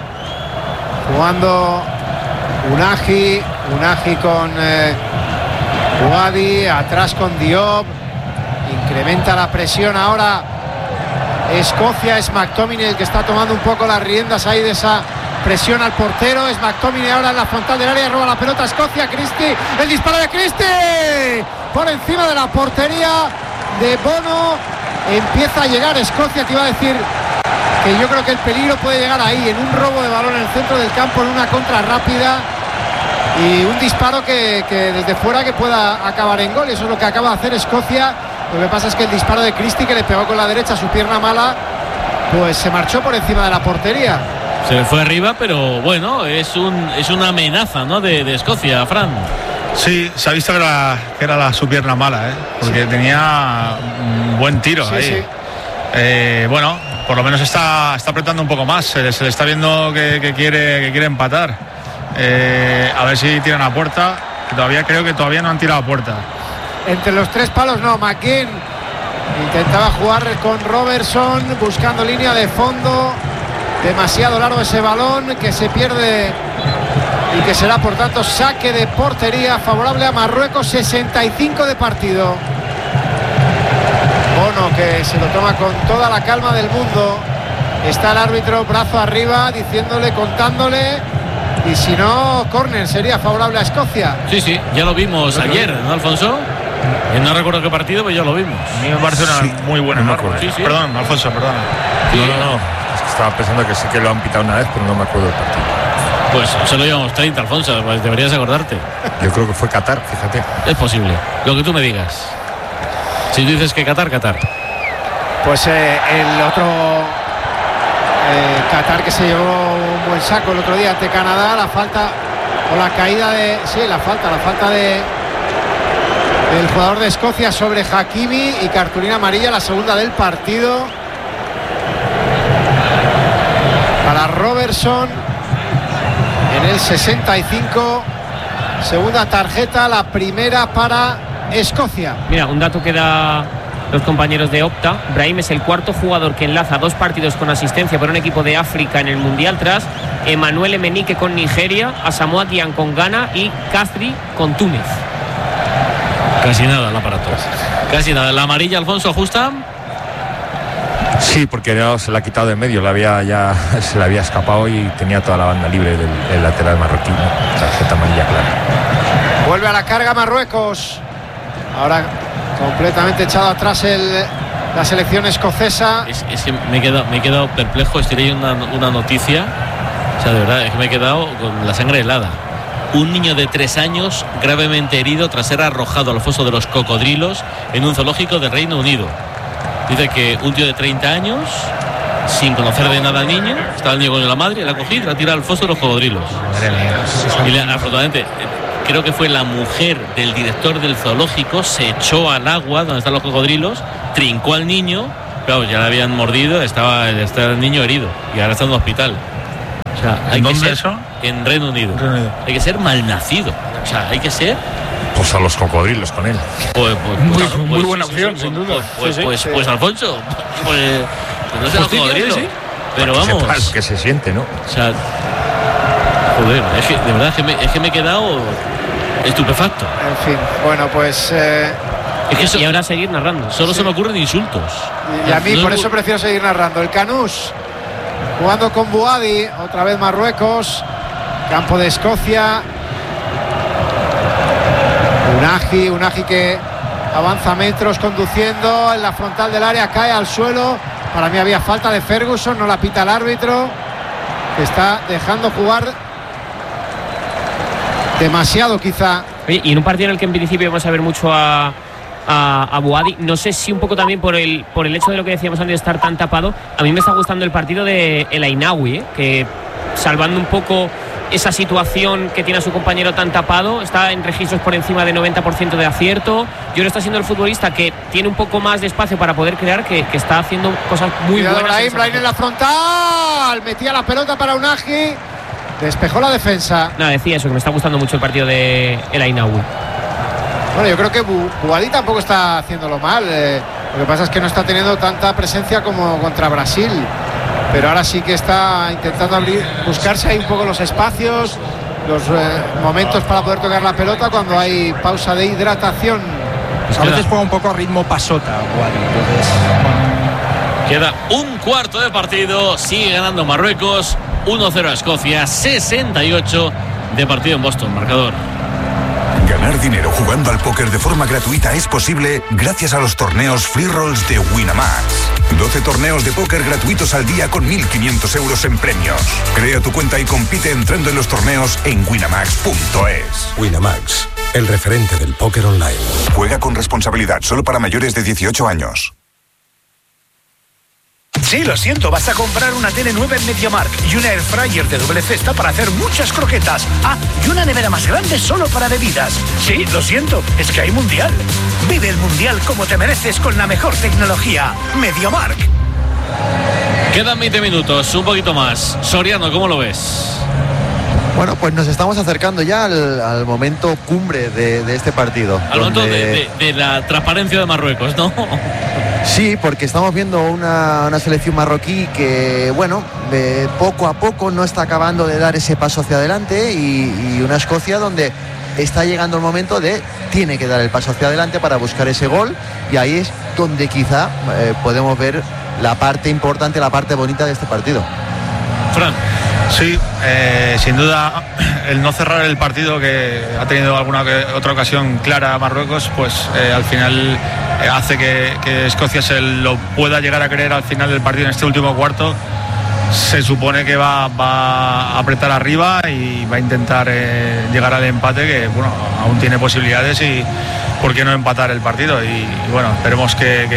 jugando Unagi con Ouadi, atrás con Diop, incrementa la presión ahora Escocia. Es McTominay el que está tomando un poco las riendas ahí de esa presión al portero. Es McTominay ahora en la frontal del área, roba la pelota a Escocia. Christie, el disparo de Christie por encima de la portería de Bono. Empieza a llegar Escocia, te iba a decir que yo creo que el peligro puede llegar ahí, en un robo de balón en el centro del campo, en una contra rápida, y un disparo que desde fuera que pueda acabar en gol. Eso es lo que acaba de hacer Escocia. Lo que pasa es que el disparo de Christie, que le pegó con la derecha su pierna mala, pues se marchó por encima de la portería. Se le fue arriba, pero bueno, es una amenaza, ¿no?, de Escocia, Fran. Sí, se ha visto que era su pierna mala, porque sí, tenía un buen tiro ahí. Sí. Bueno, por lo menos está apretando un poco más. Se le está viendo que quiere empatar. A ver si tiran a puerta. Creo que todavía no han tirado a puerta. Entre los tres palos no. McGinn intentaba jugar con Robertson, buscando línea de fondo. Demasiado largo ese balón, que se pierde y que será por tanto saque de portería favorable a Marruecos. 65 de partido. Bono, que se lo toma con toda la calma del mundo. Está el árbitro brazo arriba diciéndole, contándole, y si no, córner sería favorable a Escocia. Sí, ya lo vimos ayer, ¿no, Alfonso? No recuerdo qué partido, pero ya lo vimos. A mí me parece una muy buena norma. Sí. Perdón, Alfonso, perdona. Sí. No. Es que estaba pensando que sí que lo han pitado una vez, pero no me acuerdo del partido. Pues solo llevamos 30, Alfonso, pues deberías acordarte. Yo creo que fue Qatar, fíjate. Es posible, lo que tú me digas. Si tú dices que Qatar. Pues el otro Qatar, que se llevó un buen saco el otro día ante Canadá. La falta o la caída de... Sí, la falta de el jugador de Escocia sobre Hakimi, y cartulina amarilla, la segunda del partido para Robertson en el 65. Segunda tarjeta, la primera para Escocia. Mira, un dato que da los compañeros de Opta: Brahim es el cuarto jugador que enlaza 2 partidos con asistencia por un equipo de África en el Mundial, tras Emmanuel Emenike con Nigeria, Asamoah Gyan con Ghana y Kazri con Túnez. Casi nada el aparato. Casi nada. La amarilla, Alfonso, ajusta. Sí, porque no se la ha quitado de en medio, se le había escapado y tenía toda la banda libre del lateral marroquí, ¿no? Tarjeta amarilla clara. Vuelve a la carga Marruecos. Ahora completamente echado atrás la selección escocesa. Es que me he quedado perplejo. Estoy leyendo una noticia. O sea, de verdad, es que me he quedado con la sangre helada. Un niño de 3 años gravemente herido tras ser arrojado al foso de los cocodrilos en un zoológico del Reino Unido. Dice que un tío de 30 años, sin conocer de nada al niño, estaba el niño con la madre, la ha cogido y la ha tirado al foso de los cocodrilos. Y afortunadamente, creo que fue la mujer del director del zoológico, se echó al agua donde están los cocodrilos, trincó al niño, claro, ya le habían mordido, estaba el niño herido y ahora está en un hospital. O sea, hay ¿dónde que ser, eso? En Reino Unido. Hay que ser malnacido. O sea, hay que ser... Pues a los cocodrilos con él. Muy buena opción, sin duda. Pues Alfonso, pues no sé los cocodrilos. Pero vamos. Que se siente, ¿no? O sea, joder, es que de verdad es que me he quedado estupefacto. En fin, bueno, pues... y ahora seguir narrando. Solo se me ocurren insultos. Y a mí por eso prefiero seguir narrando. El Canús jugando con Buadi, otra vez Marruecos, campo de Escocia. Unagi que avanza metros conduciendo en la frontal del área, cae al suelo. Para mí había falta de Ferguson, no la pita el árbitro, que está dejando jugar demasiado quizá. Oye, y en un partido en el que en principio vamos a ver mucho a Buadi, no sé si un poco también por el hecho de lo que decíamos antes de estar tan tapado, a mí me está gustando el partido de El Ainaoui, que salvando un poco esa situación que tiene a su compañero tan tapado, está en registros por encima de 90% de acierto. Yo creo que está siendo el futbolista que tiene un poco más de espacio para poder crear, que está haciendo cosas muy buenas. Brahim en la frontal, metía la pelota para Unagi, despejó la defensa. No, decía eso, que me está gustando mucho el partido de El Ainaoui. Bueno, yo creo que Buadi tampoco está haciéndolo mal. Lo que pasa es que no está teniendo tanta presencia como contra Brasil. Pero ahora sí que está intentando buscarse ahí un poco los espacios, los momentos para poder tocar la pelota cuando hay pausa de hidratación. A veces juega un poco a ritmo pasota, Queda un cuarto de partido, sigue ganando Marruecos, 1-0 a Escocia, 68 de partido en Boston, marcador. Ganar dinero jugando al póker de forma gratuita es posible gracias a los torneos Free Rolls de Winamax. 12 torneos de póker gratuitos al día con 1.500 euros en premios. Crea tu cuenta y compite entrando en los torneos en winamax.es. Winamax, el referente del póker online. Juega con responsabilidad, solo para mayores de 18 años. Sí, lo siento, vas a comprar una tele nueva en MediaMarkt y una airfryer de doble cesta para hacer muchas croquetas. Ah, y una nevera más grande solo para bebidas. Sí, lo siento, es que hay mundial. Vive el mundial como te mereces con la mejor tecnología. MediaMarkt. Quedan 20 minutos, un poquito más. Soriano, ¿cómo lo ves? Bueno, pues nos estamos acercando ya al momento cumbre de este partido. Al momento de la transparencia de Marruecos, ¿no? Sí, porque estamos viendo una selección marroquí que, bueno, poco a poco no está acabando de dar ese paso hacia adelante y una Escocia donde está llegando el momento tiene que dar el paso hacia adelante para buscar ese gol, y ahí es donde quizá podemos ver la parte importante, la parte bonita de este partido. Fran. Sí, sin duda el no cerrar el partido, que ha tenido alguna otra ocasión clara Marruecos, pues al final hace que Escocia se lo pueda llegar a creer al final del partido. En este último cuarto se supone que va a apretar arriba y va a intentar llegar al empate, que bueno, aún tiene posibilidades, y por qué no empatar el partido. Y bueno, esperemos que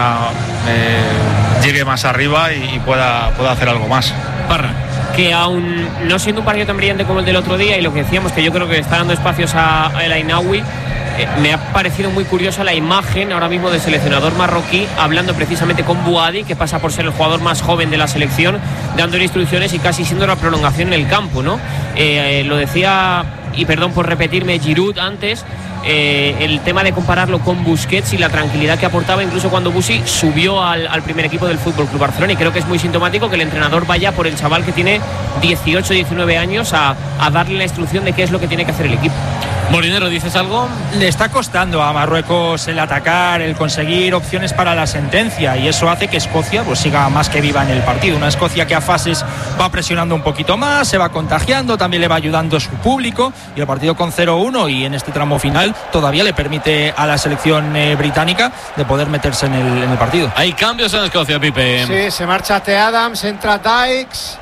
llegue más arriba y pueda hacer algo más. Parra. Que aún no siendo un partido tan brillante como el del otro día, y lo que decíamos, que yo creo que está dando espacios a El Ainaoui, me ha parecido muy curiosa la imagen ahora mismo del seleccionador marroquí hablando precisamente con Buadi, que pasa por ser el jugador más joven de la selección, dándole instrucciones y casi siendo la prolongación en el campo, ¿no? Lo decía, y perdón por repetirme, Giroud antes, el tema de compararlo con Busquets y la tranquilidad que aportaba incluso cuando Busi subió al primer equipo del FC Barcelona, y creo que es muy sintomático que el entrenador vaya por el chaval que tiene 18, 19 años a darle la instrucción de qué es lo que tiene que hacer el equipo. Molinero, ¿dices algo? Le está costando a Marruecos el atacar, el conseguir opciones para la sentencia, y eso hace que Escocia pues siga más que viva en el partido. Una Escocia que a fases va presionando un poquito más, se va contagiando, también le va ayudando su público, y el partido con 0-1 y en este tramo final todavía le permite a la selección británica de poder meterse en el partido. Hay cambios en Escocia, Pipe. Sí, se marcha T. Adams, entra Dykes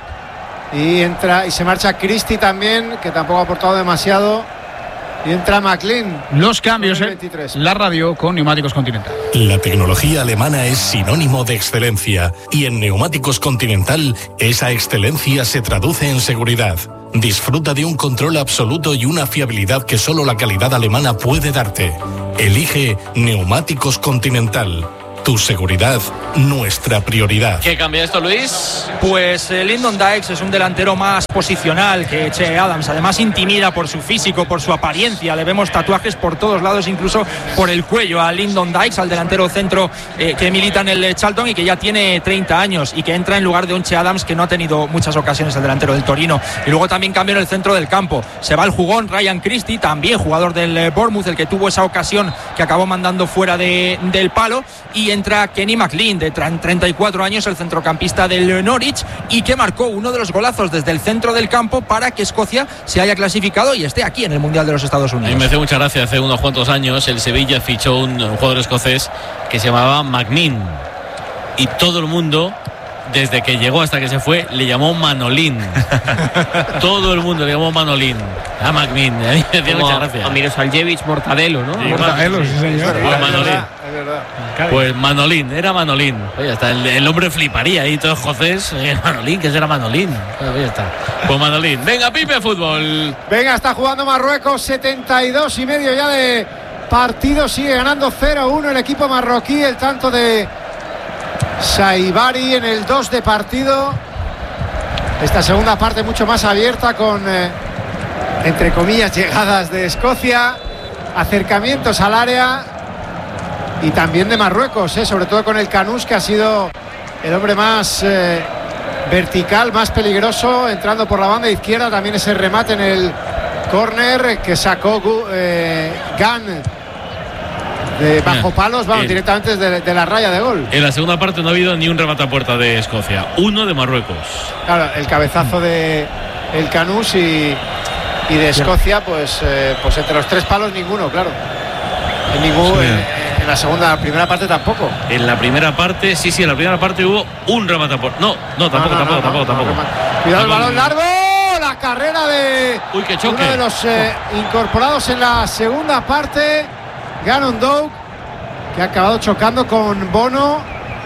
y se marcha Christie también, que tampoco ha aportado demasiado. Y entra McLean. Los cambios en la radio con Neumáticos Continental. La tecnología alemana es sinónimo de excelencia y en Neumáticos Continental esa excelencia se traduce en seguridad. Disfruta de un control absoluto y una fiabilidad que solo la calidad alemana puede darte. Elige Neumáticos Continental. Tu seguridad, nuestra prioridad. ¿Qué cambia esto, Luis? Pues Lyndon Dykes es un delantero más posicional que Che Adams. Además intimida por su físico, por su apariencia. Le vemos tatuajes por todos lados, incluso por el cuello a Lyndon Dykes, al delantero centro que milita en el Charlton y que ya tiene 30 años y que entra en lugar de un Che Adams que no ha tenido muchas ocasiones, el delantero del Torino. Y luego también cambia en el centro del campo. Se va el jugón Ryan Christie, también jugador del Bournemouth, el que tuvo esa ocasión que acabó mandando fuera del palo, y entra Kenny McLean, de 34 años, el centrocampista del Norwich, y que marcó uno de los golazos desde el centro del campo para que Escocia se haya clasificado y esté aquí en el Mundial de los Estados Unidos. A mí me hace mucha gracia, hace unos cuantos años el Sevilla fichó un jugador escocés que se llamaba McMinn, y todo el mundo, desde que llegó hasta que se fue, le llamó Manolín. Todo el mundo le llamó Manolín a McMinn. A mí me hacía mucha gracia. A Mirosaljevic, Mortadelo, ¿no? Sí, Mortadelo, sí, señor. Pues Manolín. Es verdad. Pues Manolín, era Manolín. Oye, hasta el hombre fliparía ahí, todo escocés. Manolín, ¿qué será Manolín? Oye, está. Pues Manolín. Venga, Pipe, fútbol. Venga, está jugando Marruecos, 72 y medio ya de partido. Sigue ganando 0-1 el equipo marroquí. El tanto de Saibari en el 2 de partido. Esta segunda parte mucho más abierta, con entre comillas llegadas de Escocia, acercamientos al área y también de Marruecos, sobre todo con el Canús, que ha sido el hombre más vertical, más peligroso, entrando por la banda izquierda. También ese remate en el córner que sacó Gan de bajo palos, vamos, directamente de la raya de gol. En la segunda parte no ha habido ni un remate a puerta de Escocia, uno de Marruecos. Claro, el cabezazo de el Canús y de Escocia, pues entre los tres palos ninguno, claro. En la primera parte tampoco. En la primera parte, sí, en la primera parte hubo un remate a puerta. Tampoco. Cuidado el balón largo, la carrera de qué choque. Uno de los incorporados en la segunda parte, Gannon Doak, que ha acabado chocando con Bono.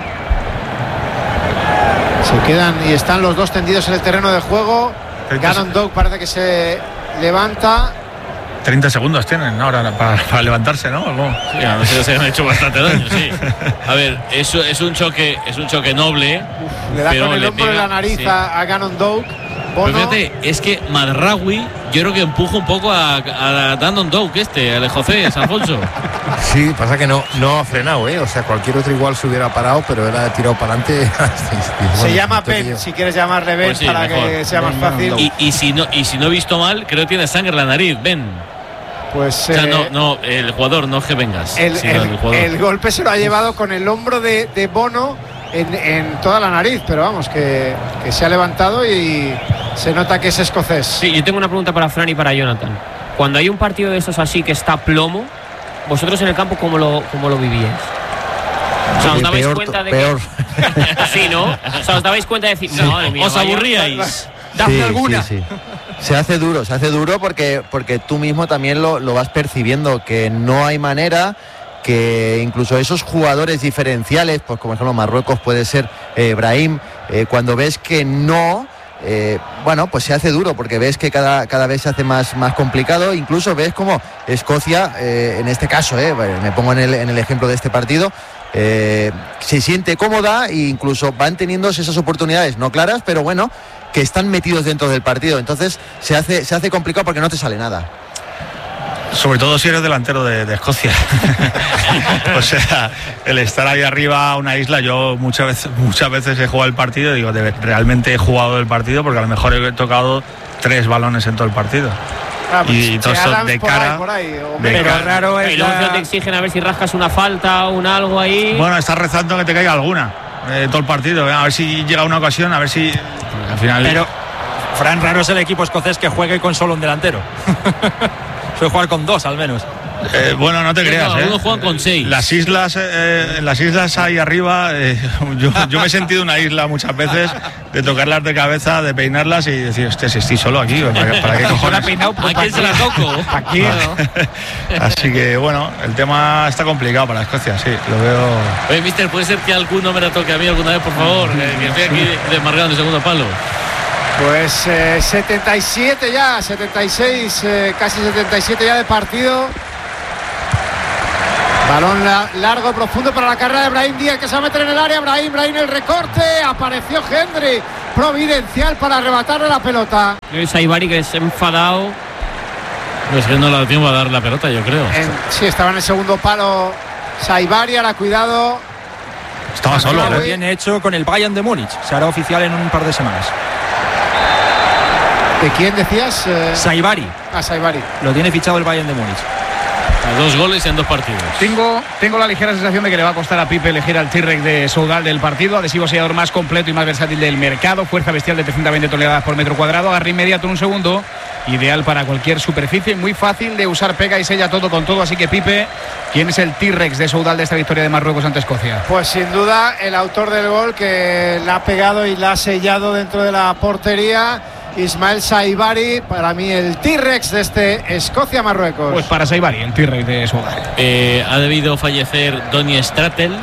Se quedan y están los dos tendidos en el terreno de juego. Gannon Doak parece que se levanta. 30 segundos tienen ahora para levantarse, ¿no? Sí, a veces se han hecho bastante daño, sí. A ver, eso es un choque noble. Le da con el hombro de la nariz, sí, a Gannon Doak. Pero fíjate, es que Madraoui yo creo que empuja un poco a Gannon Doak, al José Alfonso. Sí, pasa que no ha frenado, O sea, cualquier otro igual se hubiera parado, pero él ha tirado para adelante. Se llama Ben, si quieres llamarle Ben, pues sí, para mejor, que sea más fácil. Y si no he visto mal, creo que tiene sangre en la nariz, Ben. Pues o sea, no, el jugador, no es que vengas. El golpe se lo ha llevado con el hombro de Bono en toda la nariz, pero vamos, que se ha levantado y se nota que es escocés. Sí, yo tengo una pregunta para Fran y para Jonathan. Cuando hay un partido de estos así que está plomo, ¿vosotros en el campo cómo lo vivíais? O sea, ¿os dabais cuenta de peor. Que... Sí, ¿no? O sea, ¿os dabais cuenta de decir, sí, no, de mí, os aburríais? Dame alguna. Sí. Se hace duro porque tú mismo también lo vas percibiendo, que no hay manera, que incluso esos jugadores diferenciales, pues como ejemplo Marruecos puede ser Brahim, cuando ves que no, pues se hace duro, porque ves que cada vez se hace más complicado. Incluso ves como Escocia, en este caso, me pongo en el ejemplo de este partido, se siente cómoda e incluso van teniendo esas oportunidades no claras, pero bueno, que están metidos dentro del partido. Entonces se hace complicado porque no te sale nada. Sobre todo si eres delantero de Escocia. O sea, el estar ahí arriba a una isla, yo muchas veces he jugado el partido y digo, realmente he jugado el partido, porque a lo mejor he tocado 3 balones en todo el partido. y todo eso de cara. Pero raro es te exigen a ver si rascas una falta o un algo ahí. Bueno, estás rezando que te caiga alguna todo el partido, a ver si llega una ocasión, a ver si al final. Pero Fran, raro es el equipo escocés que juegue con solo un delantero. Suele jugar con 2 al menos. Bueno, no te creas. Uno juegan con 6. En las islas ahí arriba, yo me he sentido una isla muchas veces, de tocarlas de cabeza, de peinarlas y decir, hostia, si estoy solo aquí, ¿para qué cojones? ¿A quién se la toco? Aquí. Así que bueno, el tema está complicado para Escocia, sí, lo veo. Oye, mister, ¿puede ser que alguno me la toque a mí alguna vez, por favor? Que estoy aquí desmarcando el segundo palo. Pues 77 ya, 76, casi 77 ya de partido. Balón largo, profundo para la carrera de Brahim Díaz, que se va a meter en el área. Brahim el recorte. Apareció Hendry, providencial para arrebatarle la pelota. Saibari, que se ha enfadado. Es que no le da tiempo a dar la pelota, yo creo. Sí, estaba en el segundo palo Saibari, ahora cuidado. Estaba solo. Lo tiene hecho con el Bayern de Múnich. Se hará oficial en un par de semanas. ¿De quién decías? Saibari. Saibari. Lo tiene fichado el Bayern de Múnich. 2 goles en 2 partidos. Tengo la ligera sensación de que le va a costar a Pipe elegir al T-Rex de Soudal del partido. Adhesivo sellador más completo y más versátil del mercado. Fuerza bestial de 320 toneladas por metro cuadrado. Agarre inmediato en un segundo. Ideal para cualquier superficie. Muy fácil de usar, pega y sella todo con todo. Así que Pipe, ¿quién es el T-Rex de Soudal de esta victoria de Marruecos ante Escocia? Pues sin duda el autor del gol, que la ha pegado y la ha sellado dentro de la portería. Ismael Saibari, para mí el T-Rex de este Escocia-Marruecos. Pues para Saibari, el T-Rex de Soudal. Ha debido fallecer Donny Stratel.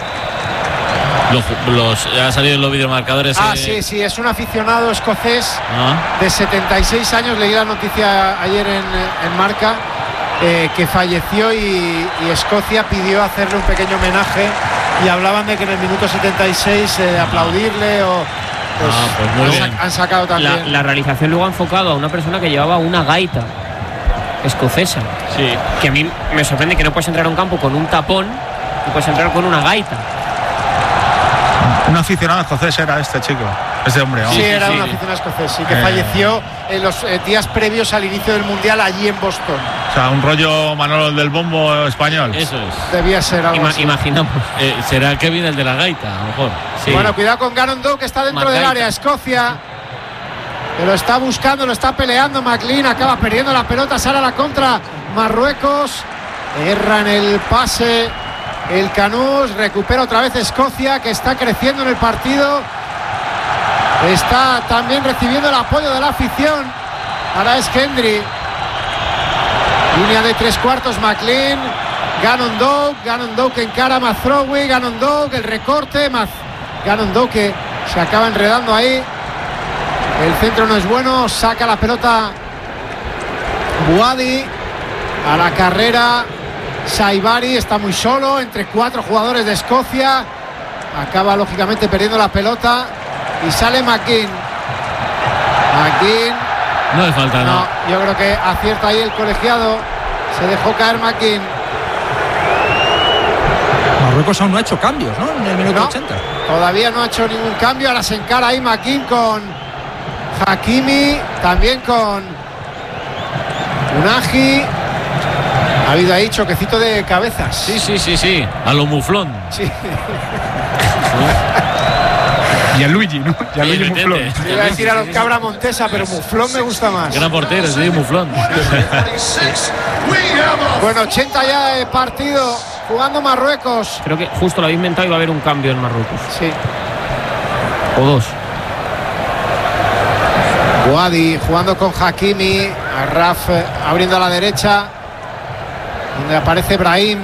Ha salido en los videomarcadores. Sí, es un aficionado escocés de 76 años. Leí la noticia ayer en Marca, que falleció y Escocia pidió hacerle un pequeño homenaje y hablaban de que en el minuto 76 aplaudirle o... Pues han sacado también. La realización luego ha enfocado a una persona que llevaba una gaita escocesa. Sí. Que a mí me sorprende que no puedes entrar a un campo con un tapón y puedes entrar con una gaita. Un aficionado escocés era este chico, este hombre. Sí, era un aficionado escocés, que falleció en los días previos al inicio del Mundial allí en Boston. O sea, un rollo Manolo del bombo español. Eso es. Debía ser algo así. Imaginamos. Será Kevin el de la gaita, a lo mejor. Sí. Bueno, cuidado con Gannon Doe, que está dentro del área. Escocia, que lo está buscando, lo está peleando. McLean acaba perdiendo la pelota, sale a la contra Marruecos. Erra en el pase el Canús, recupera otra vez Escocia, que está creciendo en el partido. Está también recibiendo el apoyo de la afición. Ahora es Hendry. Línea de 3/4, McLean. Gannon Doe que encara a Mazraoui. Gannon Doe, el recorte. Gannon Doe que se acaba enredando ahí. El centro no es bueno. Saca la pelota Buadi. A la carrera Saibari, está muy solo entre 4 jugadores de Escocia. Acaba lógicamente perdiendo la pelota. Y sale McGinn. No le falta, no. Yo creo que acierta ahí el colegiado. Se dejó caer McGinn. Marruecos aún no ha hecho cambios, ¿no? En el minuto 80. Todavía no ha hecho ningún cambio. Ahora se encara ahí McGinn con Hakimi. También con Unagi. Ha habido ahí choquecito de cabezas. Sí. A lo muflón. Sí. Y a Luigi, ¿no? Y a Luigi Muflón. Iba a decir a los Cabra Montesa, pero Muflón me gusta más. Gran portero, sí, Muflón. Bueno, 80 ya de partido, jugando Marruecos. Creo que justo lo habéis inventado y va a haber un cambio en Marruecos. Sí. O 2. Buadi jugando con Hakimi. Arraf abriendo a la derecha, donde aparece Brahim.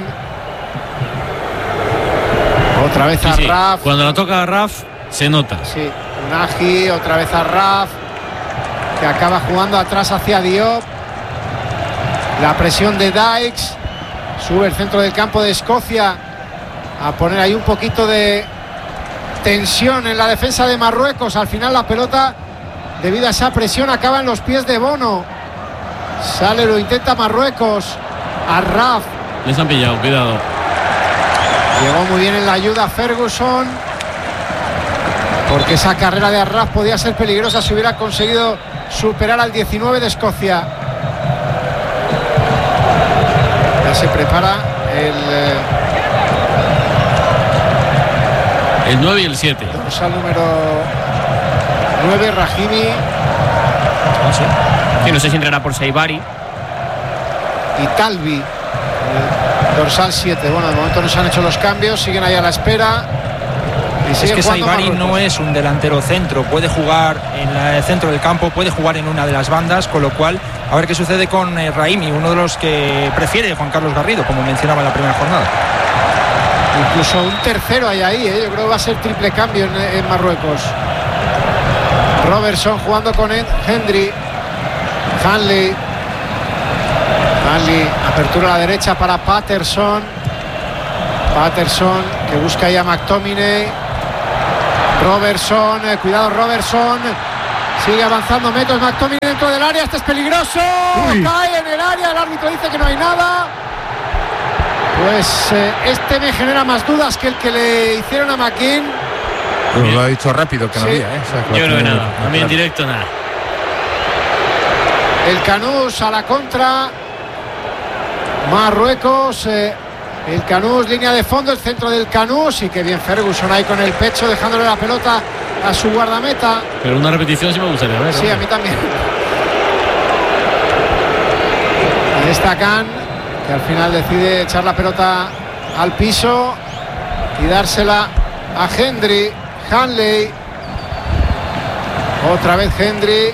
Otra vez Arraf. Cuando la toca Arraf se nota. Sí, Unagi, otra vez Arraf, que acaba jugando atrás hacia Diop. La presión de Dykes. Sube el centro del campo de Escocia a poner ahí un poquito de tensión en la defensa de Marruecos. Al final la pelota, debido a esa presión, acaba en los pies de Bono. Sale, lo intenta Marruecos. Arraf. Les han pillado, cuidado. Llegó muy bien en la ayuda Ferguson, porque esa carrera de Arraf podía ser peligrosa si hubiera conseguido superar al 19 de Escocia. Ya se prepara el 9 y el 7. Dorsal número 9, Rahimi. Y no sé si entrará por Saibari. Y Talvi, dorsal 7. Bueno, de momento no se han hecho los cambios, siguen ahí a la espera. Es que Saibari no es un delantero centro, puede jugar en el centro del campo, puede jugar en una de las bandas, con lo cual a ver qué sucede con Rahimi, uno de los que prefiere Juan Carlos Garrido, como mencionaba en la primera jornada. Incluso un tercero hay ahí, yo creo que va a ser triple cambio en Marruecos. Robertson jugando con Hendry. Hanley, apertura a la derecha para Patterson, que busca ahí a McTominay. Robertson, cuidado Robertson, sigue avanzando metros McTominay dentro del área, este es peligroso. Uy. Cae en el área, el árbitro dice que no hay nada. Pues este me genera más dudas que el que le hicieron a McKean. Bueno, lo ha dicho rápido que no había, yo creo que nada, a mí en directo nada. El Canús a la contra. Marruecos. El Canús, línea de fondo, el centro del Canús. Y que bien Ferguson ahí con el pecho, dejándole la pelota a su guardameta. Pero una repetición sí me gustaría ver. Sí, a mí también. Ahí está Khan, que al final decide echar la pelota al piso y dársela a Hendry. Hanley. Otra vez Hendry.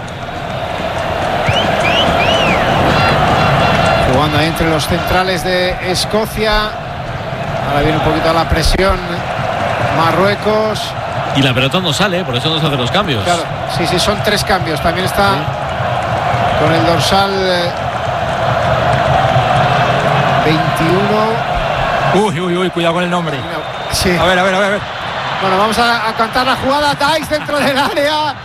Jugando ahí entre los centrales de Escocia. Ahora viene un poquito a la presión Marruecos. Y la pelota no sale, por eso no se hacen los cambios. Claro, sí, son 3 cambios. También está con el dorsal 21. Uy, cuidado con el nombre. Sí. A ver. Bueno, vamos a cantar la jugada. Dykes dentro del área.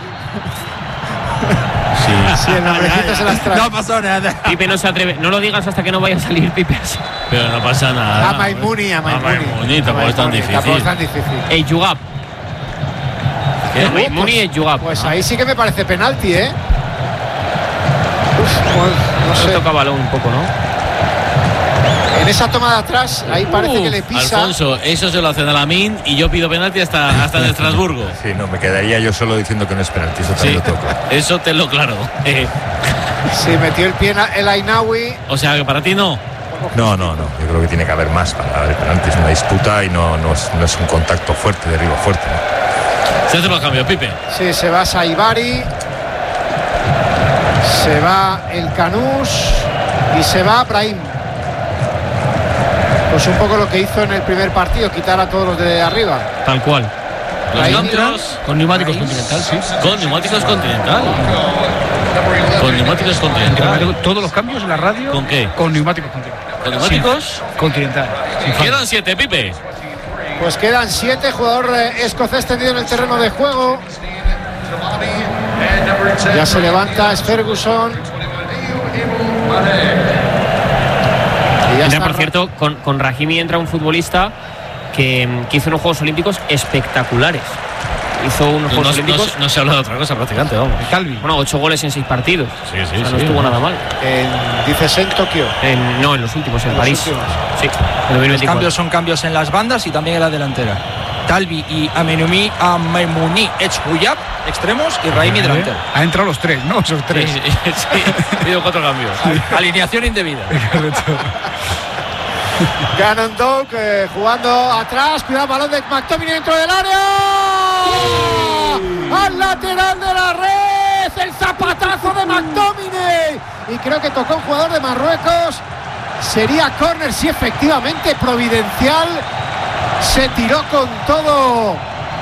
Sí, el nombrecito se las trae. No pasó nada. Pipe no se atreve. No lo digas hasta que no vaya a salir Pipe. Pero no pasa nada. A Maimouni. Tampoco es tan difícil. El Yugab. Maimouni y el Yugab. Pues ahí sí que me parece penalti, ¿eh? No sé. Toca balón un poco, ¿no? En esa toma de atrás, ahí parece que le pisa. Alfonso, eso se lo hacen a Lamin y yo pido penalti hasta en Estrasburgo. Sí, no, me quedaría yo solo diciendo que no es penalti, eso también lo toco. Eso te lo claro. Sí, metió el pie en el Ainaoui. O sea, que para ti no. No, yo creo que tiene que haber más para haber penalti, es una disputa y no es un contacto fuerte, derribo fuerte, ¿no? Se hacen los cambios, Pipe. Sí, se va Saibari, se va el Canús y se va Brahim. Pues un poco lo que hizo en el primer partido, quitar a todos los de arriba. Tal cual. Los cambios con neumáticos Continental, sí. Con neumáticos Continental. Con neumáticos Continental. Todos los cambios en la radio. ¿Con qué? Con neumáticos Continental. ¿Con neumáticos? Sí. Continental. Quedan 7, Pipe. Pues quedan 7, jugador escocés tendido en el terreno de juego. Ya se levanta, es Ferguson. Por cierto, con Rahimi entra un futbolista que hizo unos Juegos Olímpicos espectaculares. Hizo unos Juegos Olímpicos. No se habla de otra cosa prácticamente, vamos. Calvi. Bueno, 8 goles en 6 partidos. Sí, no estuvo nada mal. ¿Dices en Tokio? No, en los últimos, en París. Sí. Los cambios son cambios en las bandas y también en la delantera. Talvi y Maimouni Echuyab, extremos, y Rahimi delantero. Ha entrado los 3, ¿no? Esos 3. Sí, ha habido 4 cambios. Alineación indebida. Gannon Doak jugando atrás, cuidado, balón de McTominay dentro del área. Al lateral de la red, el zapatazo de McTominay. Y creo que tocó un jugador de Marruecos. Sería córner, sí, efectivamente, providencial. Se tiró con todo.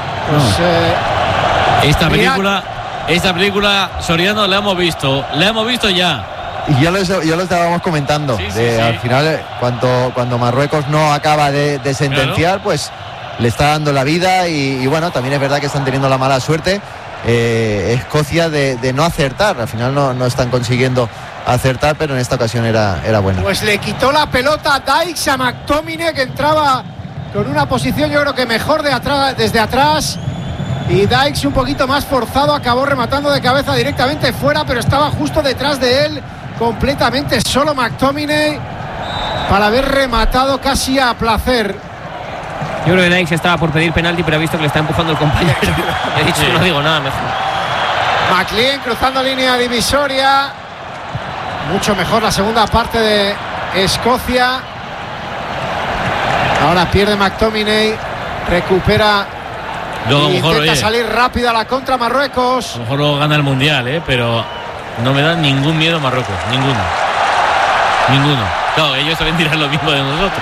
Pues, esta película, Soriano, la hemos visto ya. Y ya lo estábamos comentando. Al final, cuando Marruecos no acaba de sentenciar, claro, pues le está dando la vida. Y bueno, también es verdad que están teniendo la mala suerte Escocia de no acertar. Al final no están consiguiendo acertar, pero en esta ocasión era buena. Pues le quitó la pelota a Dykes, a McTominay, que entraba con una posición yo creo que mejor desde atrás, y Dykes un poquito más forzado, acabó rematando de cabeza directamente fuera, pero estaba justo detrás de él, completamente solo McTominay. para haber rematado casi a placer. Yo creo que Dykes estaba por pedir penalti, pero ha visto que le está empujando el compañero. He dicho, no digo nada mejor. McLean cruzando línea divisoria. Mucho mejor la segunda parte de Escocia. Ahora pierde McTominay. Recupera. Luego, y intenta oye, salir rápido a la contra Marruecos. A lo mejor luego gana el Mundial, pero no me da ningún miedo Marruecos. Ninguno. Claro, ellos también dirán lo mismo de nosotros.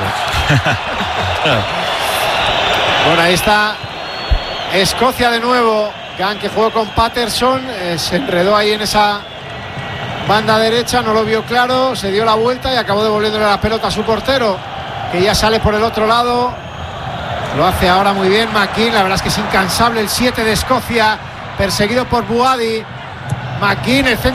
Bueno, ahí está Escocia de nuevo. Gan, que jugó con Patterson, se enredó ahí en esa banda derecha, no lo vio claro, se dio la vuelta y acabó devolviéndole la pelota a su portero, que ya sale por el otro lado. Lo hace ahora muy bien McKean, la verdad es que es incansable el 7 de Escocia, perseguido por Buadi. McKean, el centro